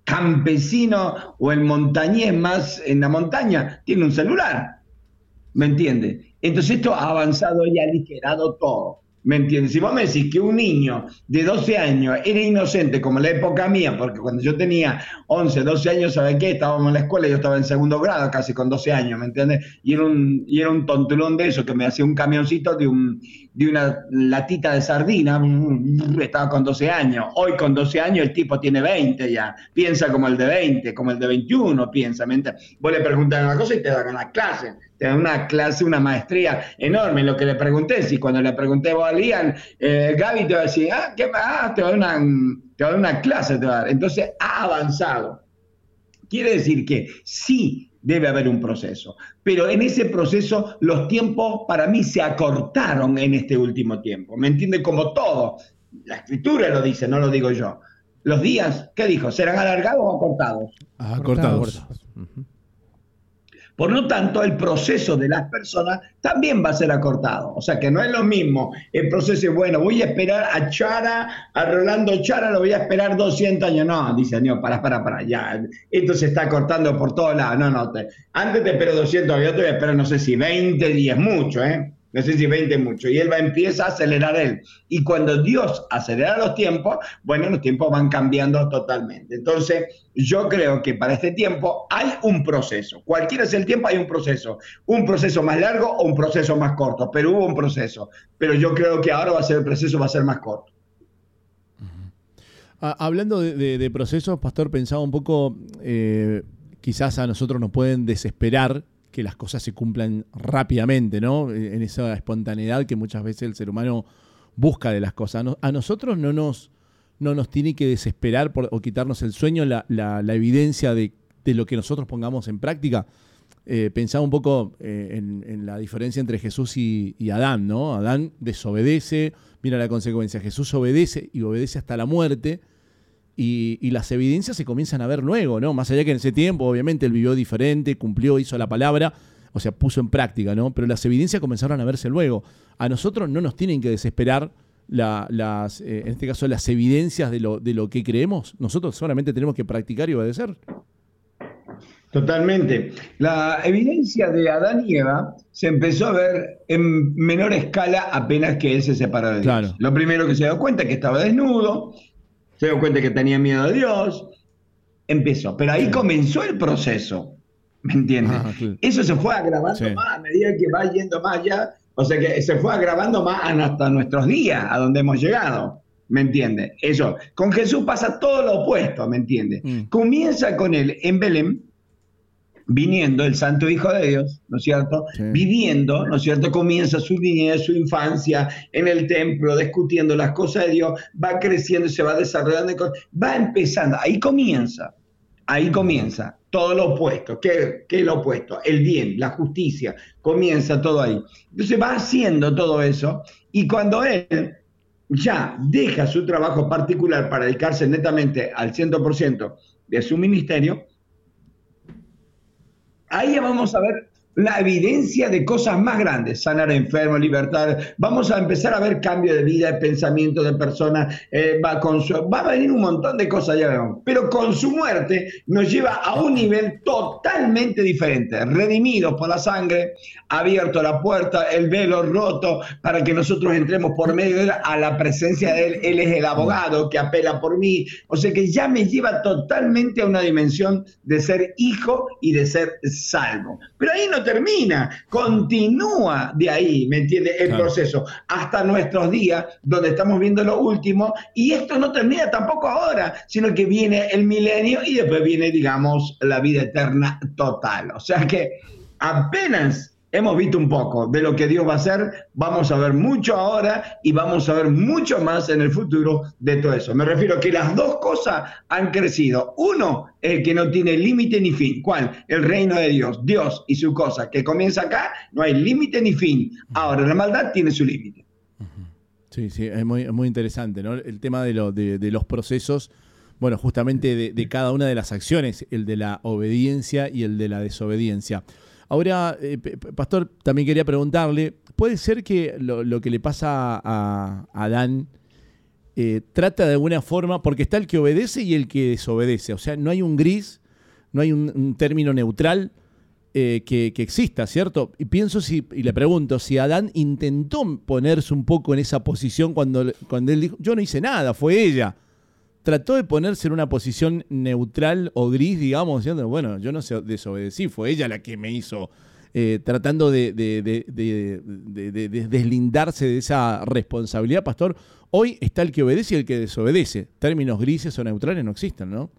campesino o el montañés más en la montaña tiene un celular. ¿Me entiende? Entonces esto ha avanzado y ha aligerado todo. ¿Me entiendes? Si vos me decís que un niño de doce años era inocente como en la época mía, porque cuando yo tenía once, doce años, ¿sabes qué? Estábamos en la escuela, yo estaba en segundo grado casi con doce años, ¿me entiendes? Y era un, y era un tontulón de eso, que me hacía un camioncito de, un, de una latita de sardina, estaba con doce años. Hoy con doce años el tipo tiene veinte ya, piensa como el de veinte, como el de veintiuno piensa, ¿me entiendes? Vos le preguntás una cosa y te dan una clase. Te da una clase, una maestría enorme en lo que le pregunté. Si cuando le pregunté a Lian, eh, Gaby te va a decir, ah, ¿qué ah, te va a dar una, te va a dar una clase, te va a dar. Entonces ha avanzado. Quiere decir que sí debe haber un proceso, pero en ese proceso los tiempos para mí se acortaron en este último tiempo. ¿Me entiende? Como todo. La escritura lo dice, no lo digo yo. Los días, ¿qué dijo? ¿Serán alargados o acortados? Acortados. Acortados. Uh-huh. Por lo tanto, el proceso de las personas también va a ser acortado. O sea que no es lo mismo. El proceso es, bueno, voy a esperar a Chara, a Rolando Chara, lo voy a esperar doscientos años. No, dice, no, para, para, para, ya. Esto se está cortando por todos lados. No, no, te, antes te espero doscientos, yo te voy a esperar, no sé si veinte días, mucho, ¿eh? No sé si veinte es mucho. Y él va empieza a acelerar él. Y cuando Dios acelera los tiempos, bueno, los tiempos van cambiando totalmente. Entonces, yo creo que para este tiempo hay un proceso. Cualquiera sea el tiempo, hay un proceso. Un proceso más largo o un proceso más corto. Pero hubo un proceso. Pero yo creo que ahora va a ser el proceso va a ser más corto. Ah, hablando de, de, de procesos, Pastor, pensaba un poco, eh, quizás a nosotros nos pueden desesperar que las cosas se cumplan rápidamente, ¿no? En esa espontaneidad que muchas veces el ser humano busca de las cosas. A nosotros no nos, no nos tiene que desesperar por, o quitarnos el sueño la, la, la evidencia de, de lo que nosotros pongamos en práctica. Eh, pensaba un poco eh, en, en la diferencia entre Jesús y, y Adán, ¿no? Adán desobedece, mira la consecuencia. Jesús obedece y obedece hasta la muerte. Y, y las evidencias se comienzan a ver luego, ¿no? Más allá que en ese tiempo, obviamente, él vivió diferente, cumplió, hizo la palabra, o sea, puso en práctica, ¿no? Pero las evidencias comenzaron a verse luego. A nosotros no nos tienen que desesperar, la, las, eh, en este caso, las evidencias de lo, de lo que creemos. Nosotros solamente tenemos que practicar y obedecer. Totalmente. La evidencia de Adán y Eva se empezó a ver en menor escala apenas que él se separó de Dios. Claro. Lo primero que se dio cuenta es que estaba desnudo, se dio cuenta que tenía miedo de Dios, empezó. Pero ahí sí. comenzó el proceso, ¿me entiendes? Ah, sí. Eso se fue agravando sí. más a medida que va yendo más allá, o sea que se fue agravando más hasta nuestros días, a donde hemos llegado. ¿me entiendes? Eso. Con Jesús pasa todo lo opuesto, ¿me entiendes? Mm. Comienza con él en Belén, viniendo el Santo Hijo de Dios, ¿no es cierto? Sí. Viviendo, ¿no es cierto? Comienza su niñez, su infancia en el templo, discutiendo las cosas de Dios, va creciendo, se va desarrollando, va empezando, ahí comienza, ahí comienza todo lo opuesto. ¿Qué, qué es lo opuesto? El bien, la justicia, comienza todo ahí. Entonces va haciendo todo eso, y cuando él ya deja su trabajo particular para dedicarse netamente al cien por ciento de su ministerio, ahí ya vamos a ver la evidencia de cosas más grandes, sanar enfermos, libertad. Vamos a empezar a ver cambio de vida, de pensamiento de personas, eh, va, con su, va a venir un montón de cosas, ya vemos. Pero con su muerte nos lleva a un nivel totalmente diferente, redimidos por la sangre, abierto la puerta, el velo roto, para que nosotros entremos por medio de él a la presencia de él. Él es el abogado que apela por mí, o sea que ya me lleva totalmente a una dimensión de ser hijo y de ser salvo. Pero ahí no termina, continúa de ahí, ¿me entiendes? El claro. proceso, hasta nuestros días, donde estamos viendo lo último, y esto no termina tampoco ahora, sino que viene el milenio y después viene, digamos, la vida eterna total. O sea que apenas hemos visto un poco de lo que Dios va a hacer, vamos a ver mucho ahora y vamos a ver mucho más en el futuro de todo eso. Me refiero a que las dos cosas han crecido. Uno, el que no tiene límite ni fin. ¿Cuál? El reino de Dios. Dios y su cosa, que comienza acá, no hay límite ni fin. Ahora, la maldad tiene su límite. Sí, sí, es muy, muy interesante, ¿no? El tema de, lo, de, de los procesos, bueno, justamente de, de cada una de las acciones, el de la obediencia y el de la desobediencia. Ahora, eh, Pastor, también quería preguntarle, ¿puede ser que lo, lo que le pasa a, a Adán eh, trata de alguna forma, porque está el que obedece y el que desobedece, o sea, no hay un gris, no hay un, un término neutral eh, que, que exista, ¿cierto? Y pienso, si, y le pregunto, si Adán intentó ponerse un poco en esa posición cuando, cuando él dijo, yo no hice nada, fue ella. Trató de ponerse en una posición neutral o gris, digamos, diciendo, bueno, yo no sé, desobedecí, fue ella la que me hizo, eh, tratando de, de, de, de, de, de, de deslindarse de esa responsabilidad, Pastor. Hoy está el que obedece y el que desobedece. Términos grises o neutrales no existen, ¿no?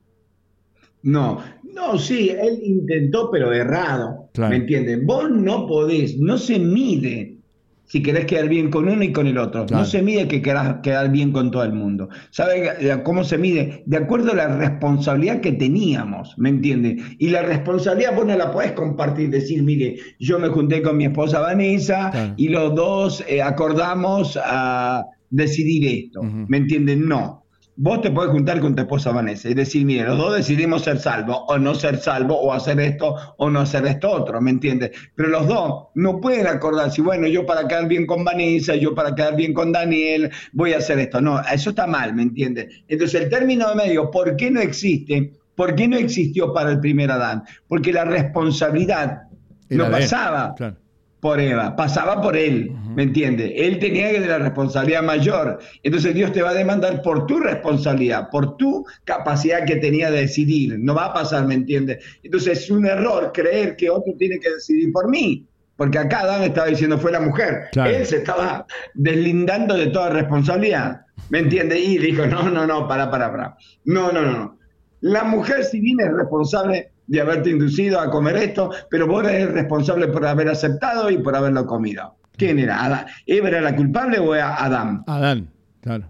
No, no, sí, él intentó, pero errado, claro. ¿Me entienden? Vos no podés, no se mide si querés quedar bien con uno y con el otro. Claro. No se mide que querás quedar bien con todo el mundo. ¿Sabe cómo se mide? De acuerdo a la responsabilidad que teníamos, ¿me entiendes? Y la responsabilidad vos no la podés compartir, decir, mire, yo me junté con mi esposa Vanessa, claro, y los dos eh, acordamos a decidir esto, uh-huh. ¿Me entienden? No. Vos te podés juntar con tu esposa Vanessa y decir, mire, los dos decidimos ser salvos, o no ser salvos, o hacer esto, o no hacer esto otro, ¿me entiendes? Pero los dos no pueden acordar, si bueno, yo para quedar bien con Vanessa, yo para quedar bien con Daniel, voy a hacer esto. No, eso está mal, ¿me entiendes? Entonces el término de medio, ¿por qué no existe? ¿Por qué no existió para el primer Adán? Porque la responsabilidad no pasaba claro. por Eva, pasaba por él, uh-huh. ¿me entiendes? Él tenía que tener la responsabilidad mayor. Entonces Dios te va a demandar por tu responsabilidad, por tu capacidad que tenía de decidir. No va a pasar, ¿me entiendes? Entonces es un error creer que otro tiene que decidir por mí. Porque acá Adán estaba diciendo fue la mujer. Claro. Él se estaba deslindando de toda responsabilidad, ¿me entiendes? Y dijo, no, no, no, para, para, para. No, no, no. La mujer, si bien es responsable de haberte inducido a comer esto, pero vos eres responsable por haber aceptado y por haberlo comido. ¿Quién era? ¿Adán? ¿Eva era la culpable o era Adán? Adán, claro.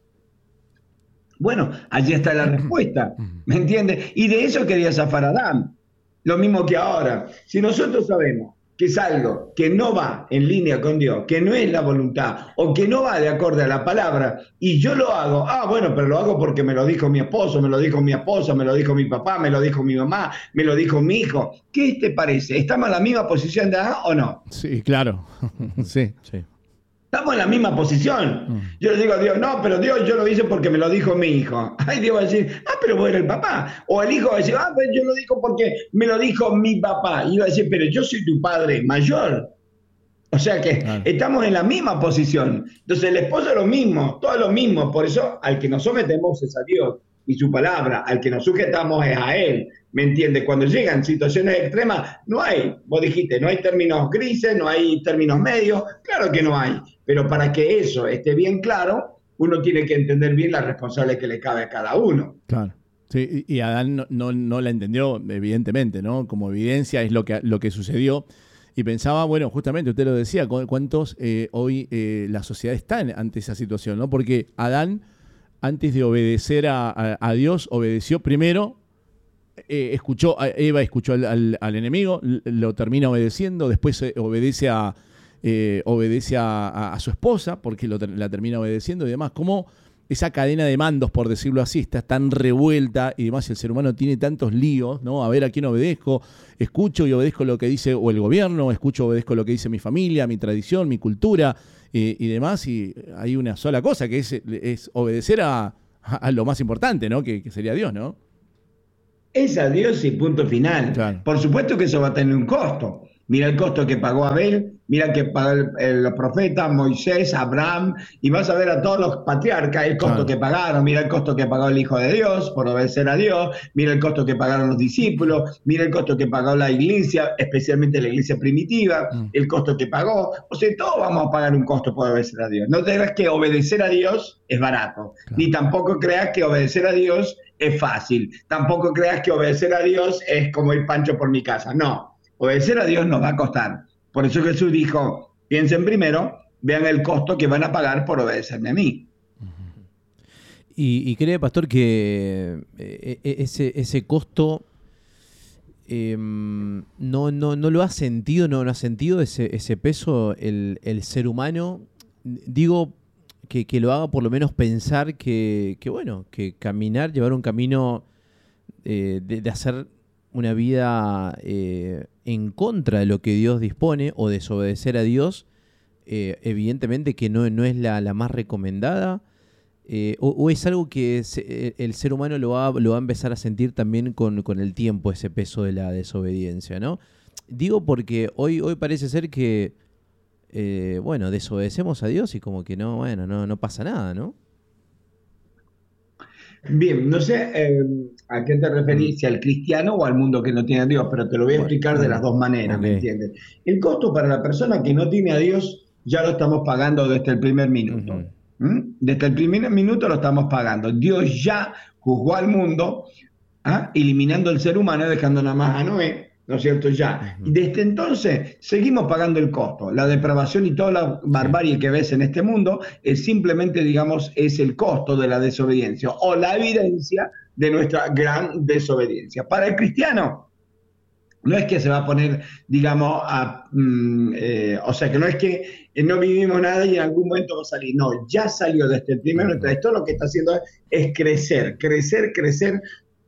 Bueno, allí está la respuesta, ¿me entiendes? Y de eso quería zafar a Adán. Lo mismo que ahora. Si nosotros sabemos que es algo que no va en línea con Dios, que no es la voluntad, o que no va de acorde a la palabra, y yo lo hago, ah, bueno, pero lo hago porque me lo dijo mi esposo, me lo dijo mi esposa, me lo dijo mi papá, me lo dijo mi mamá, me lo dijo mi hijo. ¿Qué te parece? ¿Estamos en la misma posición de Adán o no? Sí, claro. sí, sí. Estamos en la misma posición. Mm. Yo le digo a Dios, no, pero Dios, yo lo hice porque me lo dijo mi hijo. Ay, Dios va a decir, ah, pero vos eres el papá. O el hijo va a decir, ah, pero yo lo digo porque me lo dijo mi papá. Y va a decir, pero yo soy tu padre mayor. O sea que claro. estamos en la misma posición. Entonces el esposo es lo mismo, todo es lo mismo. Por eso al que nos sometemos es a Dios y su palabra. Al que nos sujetamos es a Él. ¿Me entiendes? Cuando llegan situaciones extremas, no hay, vos dijiste, no hay términos grises, no hay términos medios, claro que no hay, pero para que eso esté bien claro, uno tiene que entender bien la responsabilidad que le cabe a cada uno. Claro. Sí, y Adán no, no, no la entendió, evidentemente, ¿no? Como evidencia es lo que, lo que sucedió. Y pensaba, bueno, justamente usted lo decía, cuántos eh, hoy eh, la sociedad está ante esa situación, ¿no? Porque Adán, antes de obedecer a, a, a Dios, obedeció primero, eh, escuchó, Eva escuchó al, al, al enemigo, lo termina obedeciendo, después eh, obedece a eh, obedece a, a, a su esposa, porque lo, la termina obedeciendo y demás. ¿Cómo esa cadena de mandos, por decirlo así, está tan revuelta y demás? El ser humano tiene tantos líos, ¿no? A ver a quién obedezco, escucho y obedezco lo que dice o el gobierno, escucho y obedezco lo que dice mi familia, mi tradición, mi cultura eh, y demás, y hay una sola cosa que es, es obedecer a, a lo más importante, ¿no? Que, que sería Dios, ¿no? Es a Dios y punto final. Claro. Por supuesto que eso va a tener un costo. Mira el costo que pagó Abel, mira que pagó el, el, los profetas, Moisés, Abraham, y vas a ver a todos los patriarcas el costo claro. que pagaron, mira el costo que pagó el Hijo de Dios por obedecer a Dios, mira el costo que pagaron los discípulos, mira el costo que pagó la iglesia, especialmente la iglesia primitiva, mm. el costo que pagó. O sea, todos vamos a pagar un costo por obedecer a Dios. No te creas que obedecer a Dios es barato, claro. ni tampoco creas que obedecer a Dios es fácil, tampoco creas que obedecer a Dios es como ir Pancho por mi casa, no. Obedecer a Dios nos va a costar. Por eso Jesús dijo, piensen primero, vean el costo que van a pagar por obedecerme a mí. ¿Y, y cree, pastor, que eh, ese, ese costo eh, no, no, no lo ha sentido, no, no ha sentido ese, ese peso el, el ser humano? Digo, que, que lo haga por lo menos pensar que, que bueno, que caminar, llevar un camino eh, de, de hacer una vida eh, en contra de lo que Dios dispone o desobedecer a Dios, eh, evidentemente que no, no es la, la más recomendada, eh, o, o es algo que se, el ser humano lo va, lo va a empezar a sentir también con, con el tiempo, ese peso de la desobediencia, ¿no? Digo porque hoy, hoy parece ser que, eh, bueno, desobedecemos a Dios y como que no, bueno, no, no pasa nada, ¿no? Bien, no sé eh, a qué te referís, si al cristiano o al mundo que no tiene a Dios, pero te lo voy a explicar de las dos maneras, okay. ¿Me entiendes? El costo para la persona que no tiene a Dios ya lo estamos pagando desde el primer minuto. Uh-huh. ¿Mm? Desde el primer minuto lo estamos pagando. Dios ya juzgó al mundo, ¿ah? eliminando al ser humano, dejando nada más a Noé, ¿no es cierto? Ya. Uh-huh. Y desde entonces seguimos pagando el costo. La depravación y toda la barbarie que ves en este mundo es simplemente, digamos, es el costo de la desobediencia o la evidencia de nuestra gran desobediencia. Para el cristiano, no es que se va a poner, digamos, a, mm, eh, o sea, que no es que no vivimos nada y en algún momento va a salir. No, ya salió desde el primer momento. Esto lo que está haciendo es, es crecer, crecer, crecer,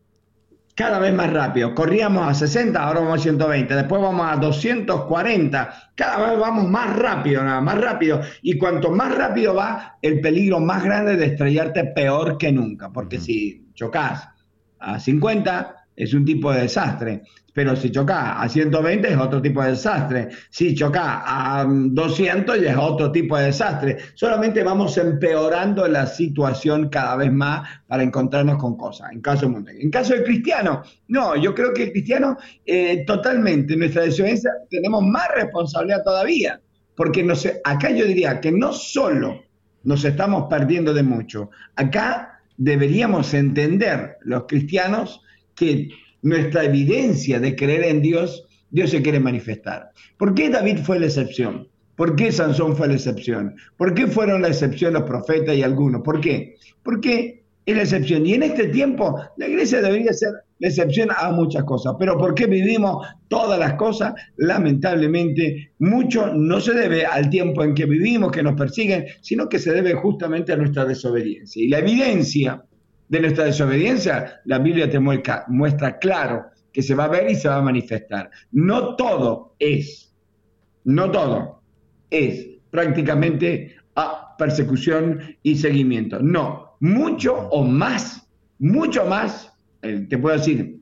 cada vez más rápido. Corríamos a sesenta, ahora vamos a ciento veinte, después vamos a doscientos cuarenta, cada vez vamos más rápido, nada más rápido, y cuanto más rápido va, el peligro más grande de estrellarte peor que nunca, porque uh-huh. si chocas a cincuenta es un tipo de desastre, pero si chocas a ciento veinte es otro tipo de desastre, si chocas a doscientos ya es otro tipo de desastre. Solamente vamos empeorando la situación cada vez más para encontrarnos con cosas, en caso de Montaña. En caso del cristiano, no, yo creo que el cristiano eh, totalmente, en nuestra desobediencia tenemos más responsabilidad todavía, porque no sé, acá yo diría que no solo nos estamos perdiendo de mucho, acá deberíamos entender los cristianos que nuestra evidencia de creer en Dios, Dios se quiere manifestar. ¿Por qué David fue la excepción? ¿Por qué Sansón fue la excepción? ¿Por qué fueron la excepción los profetas y algunos? ¿Por qué? Porque es la excepción. Y en este tiempo la iglesia debería ser la excepción a muchas cosas. Pero ¿por qué vivimos todas las cosas? Lamentablemente, mucho no se debe al tiempo en que vivimos, que nos persiguen, sino que se debe justamente a nuestra desobediencia. Y la evidencia de nuestra desobediencia, la Biblia te muestra, muestra claro que se va a ver y se va a manifestar. No todo es, no todo es prácticamente a persecución y seguimiento. No, mucho o más, mucho más, eh, te puedo decir,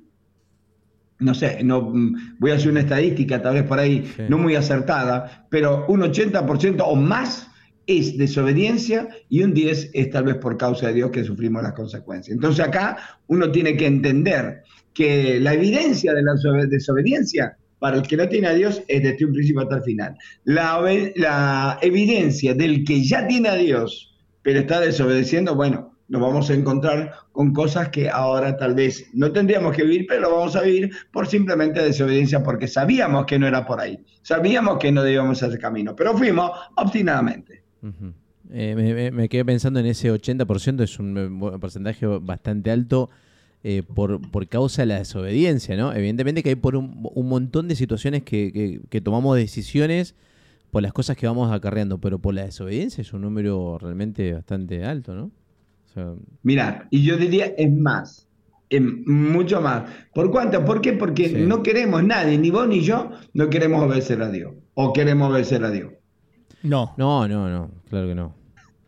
no sé, no voy a hacer una estadística tal vez por ahí sí. no muy acertada, pero un ochenta por ciento o más es desobediencia y un diez es tal vez por causa de Dios que sufrimos las consecuencias. Entonces acá uno tiene que entender que la evidencia de la desobediencia para el que no tiene a Dios es desde un principio hasta el final. La, la evidencia del que ya tiene a Dios pero está desobedeciendo, bueno, nos vamos a encontrar con cosas que ahora tal vez no tendríamos que vivir, pero lo vamos a vivir por simplemente desobediencia, porque sabíamos que no era por ahí, sabíamos que no debíamos hacer camino, pero fuimos obstinadamente. Uh-huh. eh, me, me quedé pensando en ese ochenta por ciento, es un porcentaje bastante alto. Eh, por, por causa de la desobediencia, ¿no? Evidentemente que hay por un, un montón de situaciones que, que, que tomamos decisiones por las cosas que vamos acarreando, pero por la desobediencia es un número realmente bastante alto, ¿no? O sea, Mira, y yo diría es más, es mucho más. ¿Por cuánto? ¿Por qué? Porque sí. no queremos nadie, ni vos ni yo, no queremos obedecer a Dios, o queremos obedecer a Dios. No. No, no, no, claro que no.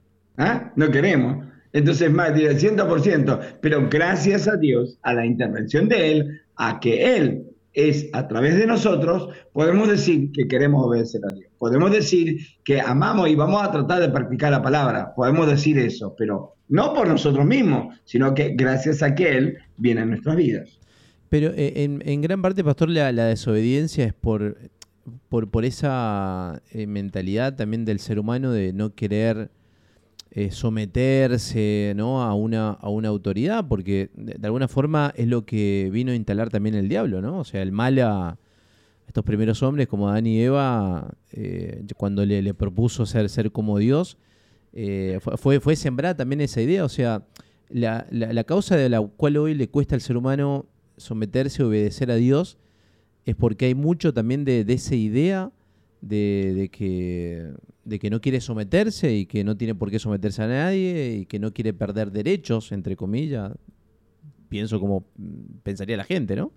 ¿Ah? No queremos. Entonces, más del cien por ciento, pero gracias a Dios, a la intervención de Él, a que Él es a través de nosotros, podemos decir que queremos obedecer a Dios. Podemos decir que amamos y vamos a tratar de practicar la palabra. Podemos decir eso, pero no por nosotros mismos, sino que gracias a que Él viene en nuestras vidas. Pero eh, en, en gran parte, pastor, la, la desobediencia es por, por, por esa eh, mentalidad también del ser humano de no querer Eh, someterse, ¿no? a, una, a una autoridad, porque de, de alguna forma es lo que vino a instalar también el diablo, ¿no? O sea, el mal a estos primeros hombres como Adán y Eva, eh, cuando le, le propuso ser, ser como Dios, eh, fue, fue sembrada también esa idea. O sea, la, la, la causa de la cual hoy le cuesta al ser humano someterse, obedecer a Dios, es porque hay mucho también de, de esa idea de, de que... de que no quiere someterse y que no tiene por qué someterse a nadie y que no quiere perder derechos, entre comillas. Pienso como pensaría la gente, ¿no?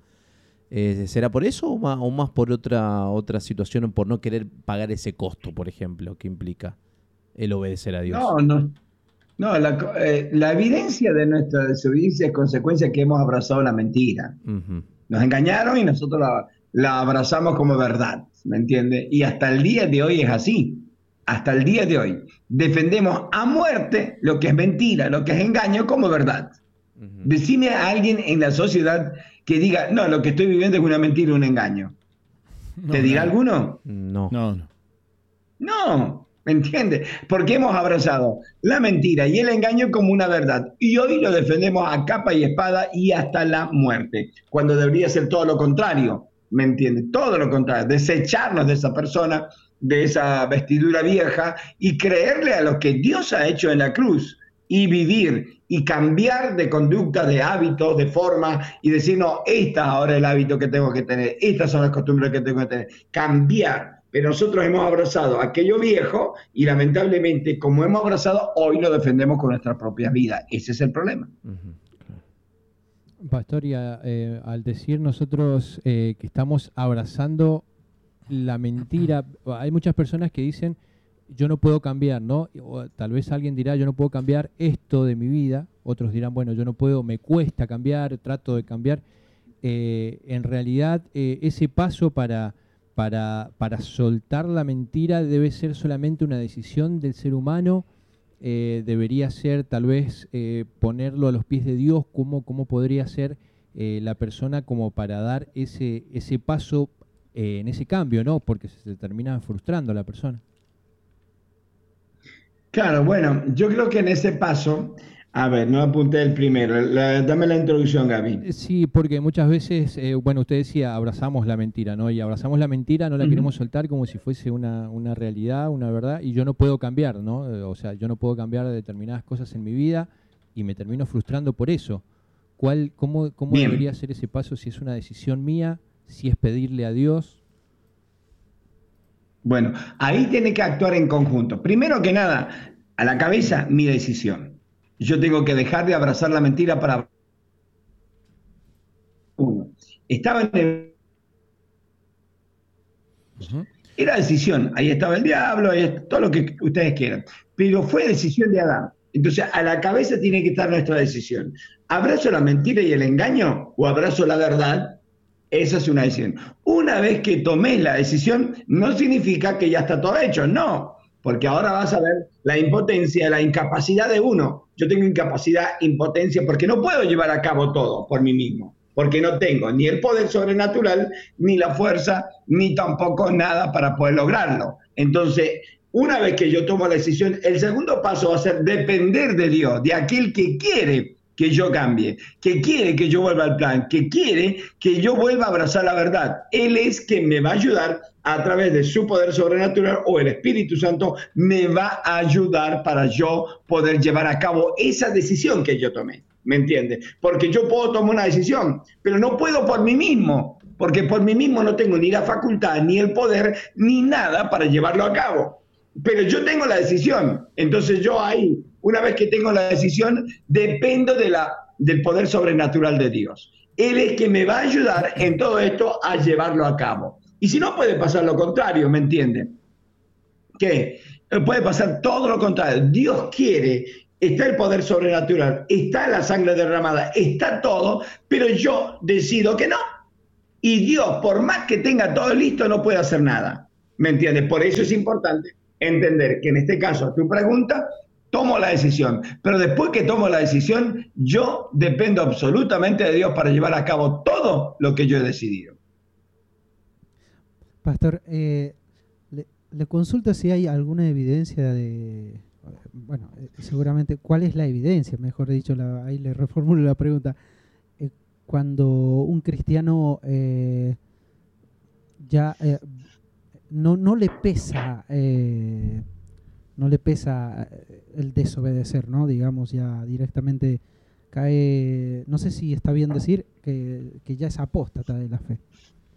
Eh, ¿Será por eso o más, o más por otra, otra situación, por no querer pagar ese costo, por ejemplo, que implica el obedecer a Dios? No, no. No, la, eh, la evidencia de nuestra desobediencia es consecuencia que hemos abrazado la mentira. Uh-huh. Nos engañaron y nosotros la, la abrazamos como verdad, ¿me entiendes? Y hasta el día de hoy es así. Hasta el día de hoy defendemos a muerte lo que es mentira, lo que es engaño como verdad. Uh-huh. Decime a alguien en la sociedad que diga, no, lo que estoy viviendo es una mentira, un engaño. No, ¿te dirá no. alguno? No. No, no. No, ¿me entiendes? Porque hemos abrazado la mentira y el engaño como una verdad. Y hoy lo defendemos a capa y espada y hasta la muerte, cuando debería ser todo lo contrario, ¿me entiendes? Todo lo contrario, desecharnos de esa persona, de esa vestidura vieja y creerle a lo que Dios ha hecho en la cruz y vivir y cambiar de conducta, de hábitos, de forma y decir, no, esta ahora es el hábito que tengo que tener, estas son las costumbres que tengo que tener, cambiar. Pero nosotros hemos abrazado aquello viejo y lamentablemente, como hemos abrazado, hoy lo defendemos con nuestra propia vida. Ese es el problema. Uh-huh. Pastor, y a, eh, al decir nosotros eh, que estamos abrazando la mentira, hay muchas personas que dicen yo no puedo cambiar, ¿no? O tal vez alguien dirá yo no puedo cambiar esto de mi vida, otros dirán bueno yo no puedo, me cuesta cambiar, trato de cambiar. Eh, en realidad eh, ese paso para, para, para soltar la mentira debe ser solamente una decisión del ser humano, eh, debería ser tal vez eh, ponerlo a los pies de Dios. ¿Cómo, cómo podría ser eh, la persona como para dar ese, ese paso Eh, en ese cambio, ¿no? Porque se termina frustrando la persona. Claro, bueno, yo creo que en ese paso, a ver, no apunté el primero, la, dame la introducción, Gaby. Sí, porque muchas veces, eh, bueno, usted decía, abrazamos la mentira, ¿no? Y abrazamos la mentira, no la uh-huh. queremos soltar como si fuese una, una realidad, una verdad, y yo no puedo cambiar, ¿no? O sea, yo no puedo cambiar determinadas cosas en mi vida y me termino frustrando por eso. ¿Cuál, cómo cómo debería ser ese paso si es una decisión mía? Si es pedirle a Dios. Bueno, ahí tiene que actuar en conjunto. Primero que nada, a la cabeza, mi decisión. Yo tengo que dejar de abrazar la mentira para... Uno, estaba en el... Uh-huh. Era decisión, ahí estaba el diablo, ahí está, todo lo que ustedes quieran. Pero fue decisión de Adán. Entonces, a la cabeza tiene que estar nuestra decisión. ¿Abrazo la mentira y el engaño o abrazo la verdad? Esa es una decisión. Una vez que tomé la decisión, no significa que ya está todo hecho, no, porque ahora vas a ver la impotencia, la incapacidad de uno. Yo tengo incapacidad, impotencia, porque no puedo llevar a cabo todo por mí mismo. porque no tengo ni el poder sobrenatural, ni la fuerza, ni tampoco nada para poder lograrlo. Entonces, una vez que yo tomo la decisión, el segundo paso va a ser depender de Dios, de aquel que quiere que yo cambie, que quiere que yo vuelva al plan, que quiere que yo vuelva a abrazar la verdad. Él es quien me va a ayudar a través de su poder sobrenatural, o el Espíritu Santo me va a ayudar para yo poder llevar a cabo esa decisión que yo tomé. ¿Me entiendes? Porque yo puedo tomar una decisión, pero no puedo por mí mismo, porque por mí mismo no tengo ni la facultad, ni el poder, ni nada para llevarlo a cabo. Pero yo tengo la decisión. Entonces yo ahí, una vez que tengo la decisión, dependo de la, del poder sobrenatural de Dios. Él es que me va a ayudar en todo esto a llevarlo a cabo. Y si no, puede pasar lo contrario, ¿me entienden? Que puede pasar todo lo contrario. Dios quiere, está el poder sobrenatural, está la sangre derramada, está todo, pero yo decido que no. Y Dios, por más que tenga todo listo, no puede hacer nada. ¿Me entiendes? Por eso es importante entender que en este caso, tu pregunta, tomo la decisión. Pero después que tomo la decisión, yo dependo absolutamente de Dios para llevar a cabo todo lo que yo he decidido. Pastor, eh, le, le consulto si hay alguna evidencia de... Bueno, eh, seguramente, ¿cuál es la evidencia? Mejor dicho, la, ahí le reformulo la pregunta. Eh, cuando un cristiano eh, ya eh, no, no le pesa eh, no le pesa el desobedecer, ¿no? Digamos, ya directamente cae, no sé si está bien decir que, que ya es apóstata de la fe.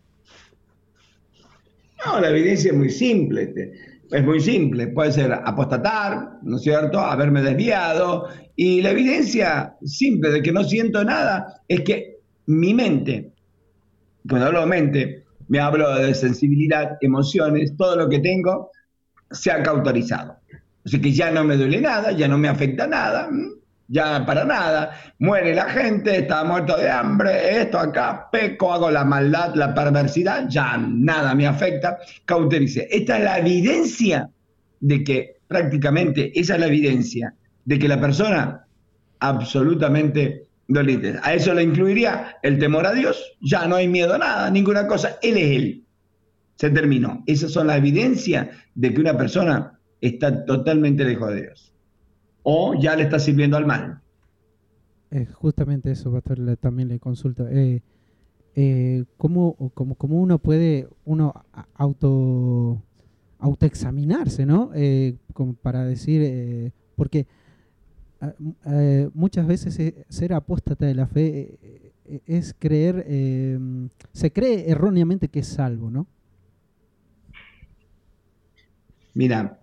No, la evidencia es muy simple, es muy simple, puede ser apostatar, ¿no es cierto?, haberme desviado, y la evidencia simple de que no siento nada es que mi mente, cuando hablo de mente, me hablo de sensibilidad, emociones, todo lo que tengo se ha cauterizado. Así que ya no me duele nada, ya no me afecta nada, ya para nada, muere la gente, está muerto de hambre, esto acá, peco, hago la maldad, la perversidad, ya nada me afecta, cauterice. Esta es la evidencia de que prácticamente, esa es la evidencia de que la persona absolutamente no le interesa. A eso le incluiría el temor a Dios, ya no hay miedo a nada, ninguna cosa, Él es Él. Se terminó. Esas son las evidencias de que una persona está totalmente lejos de Dios. O ya le está sirviendo al mal. Eh, justamente eso, pastor, le, también le consulto. Eh, eh, ¿cómo, cómo, ¿Cómo uno puede uno auto autoexaminarse, ¿no? Eh, como para decir, eh, porque eh, muchas veces eh, ser apóstata de la fe eh, es creer, eh, se cree erróneamente que es salvo, ¿no? Mira,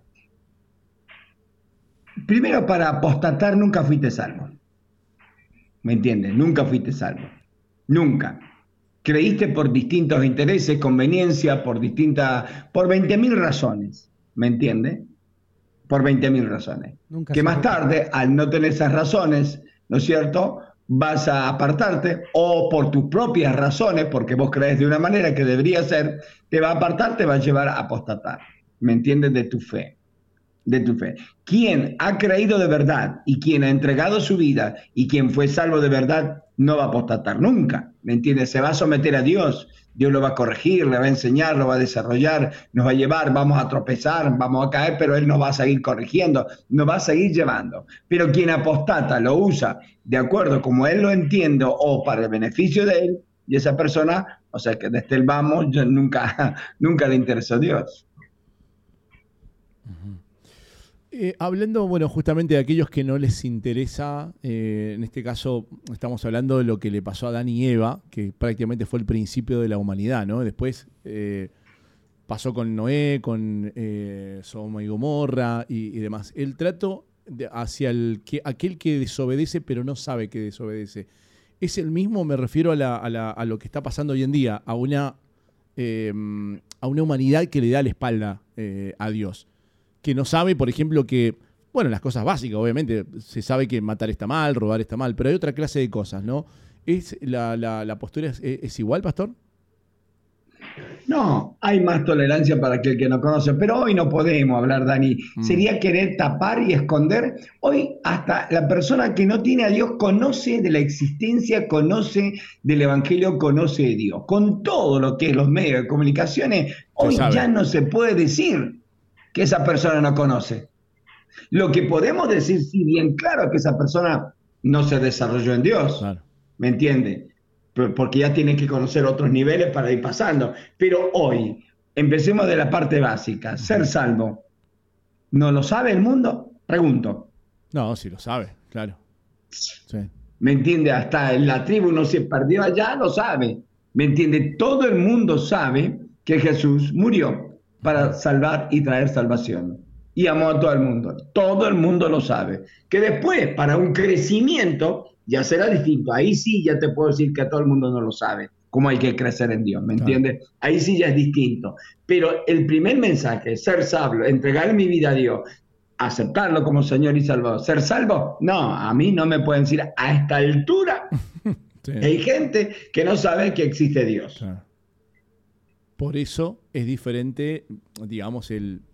primero, para apostatar nunca fuiste salvo. ¿Me entiendes? Nunca fuiste salvo. Nunca. Creíste por distintos intereses, conveniencia, por distintas, por veinte mil razones. ¿Me entiendes? Por veinte mil razones. Nunca que más tarde, al no tener esas razones, ¿no es cierto?, vas a apartarte, o por tus propias razones, porque vos crees de una manera que debería ser, te va a apartar, te va a llevar a apostatar. ¿Me entiendes? De tu fe. De tu fe. Quien ha creído de verdad y quien ha entregado su vida y quien fue salvo de verdad no va a apostatar nunca. ¿Me entiendes? Se va a someter a Dios. Dios lo va a corregir, le va a enseñar, lo va a desarrollar, nos va a llevar, vamos a tropezar, vamos a caer, pero Él nos va a seguir corrigiendo, nos va a seguir llevando. Pero quien apostata lo usa de acuerdo como Él lo entiende o para el beneficio de Él, y esa persona, o sea que desde el vamos, yo nunca, nunca le interesó a Dios. Uh-huh. Eh, hablando, bueno, justamente de aquellos que no les interesa, eh, en este caso estamos hablando de lo que le pasó a Adán y Eva, que prácticamente fue el principio de la humanidad, ¿no? Después eh, pasó con Noé, con eh, Sodoma y Gomorra y, y demás. El trato de, hacia el que, aquel que desobedece pero no sabe que desobedece, ¿es el mismo? Me refiero a, la, a, la, a lo que está pasando hoy en día, a una, eh, a una humanidad que le da la espalda eh, a Dios. Que no sabe, por ejemplo, que, bueno, las cosas básicas, obviamente, se sabe que matar está mal, robar está mal, pero hay otra clase de cosas, ¿no? ¿Es la, la, la postura es, es igual, pastor? No, hay más tolerancia para aquel que no conoce, pero hoy no podemos hablar, Dani. Mm. Sería querer tapar y esconder. Hoy hasta la persona que no tiene a Dios conoce de la existencia, conoce del Evangelio, conoce de Dios. Con todo lo que es los medios de comunicaciones, hoy sabe. ya no se puede decir que esa persona no conoce. Lo que podemos decir, sí, bien claro, es que esa persona no se desarrolló en Dios. Claro. ¿Me entiende? Porque ya tiene que conocer otros niveles para ir pasando. Pero hoy, empecemos de la parte básica. Ser salvo, ¿no lo sabe el mundo? Pregunto. No, sí lo sabe, claro. Sí. ¿Me entiende? Hasta en la tribu no se perdió allá, lo sabe. ¿Me entiende? Todo el mundo sabe que Jesús murió para salvar y traer salvación. Y amó a todo el mundo. Todo el mundo lo sabe. Que después, para un crecimiento, ya será distinto. Ahí sí ya te puedo decir que todo el mundo no lo sabe, cómo hay que crecer en Dios, ¿me Claro. entiendes? Ahí sí ya es distinto. Pero el primer mensaje, ser salvo, entregar mi vida a Dios, aceptarlo como Señor y Salvador, ser salvo, no, a mí no me pueden decir a esta altura. Sí. Hay gente que no sabe que existe Dios. Claro. Por eso es diferente, digamos, el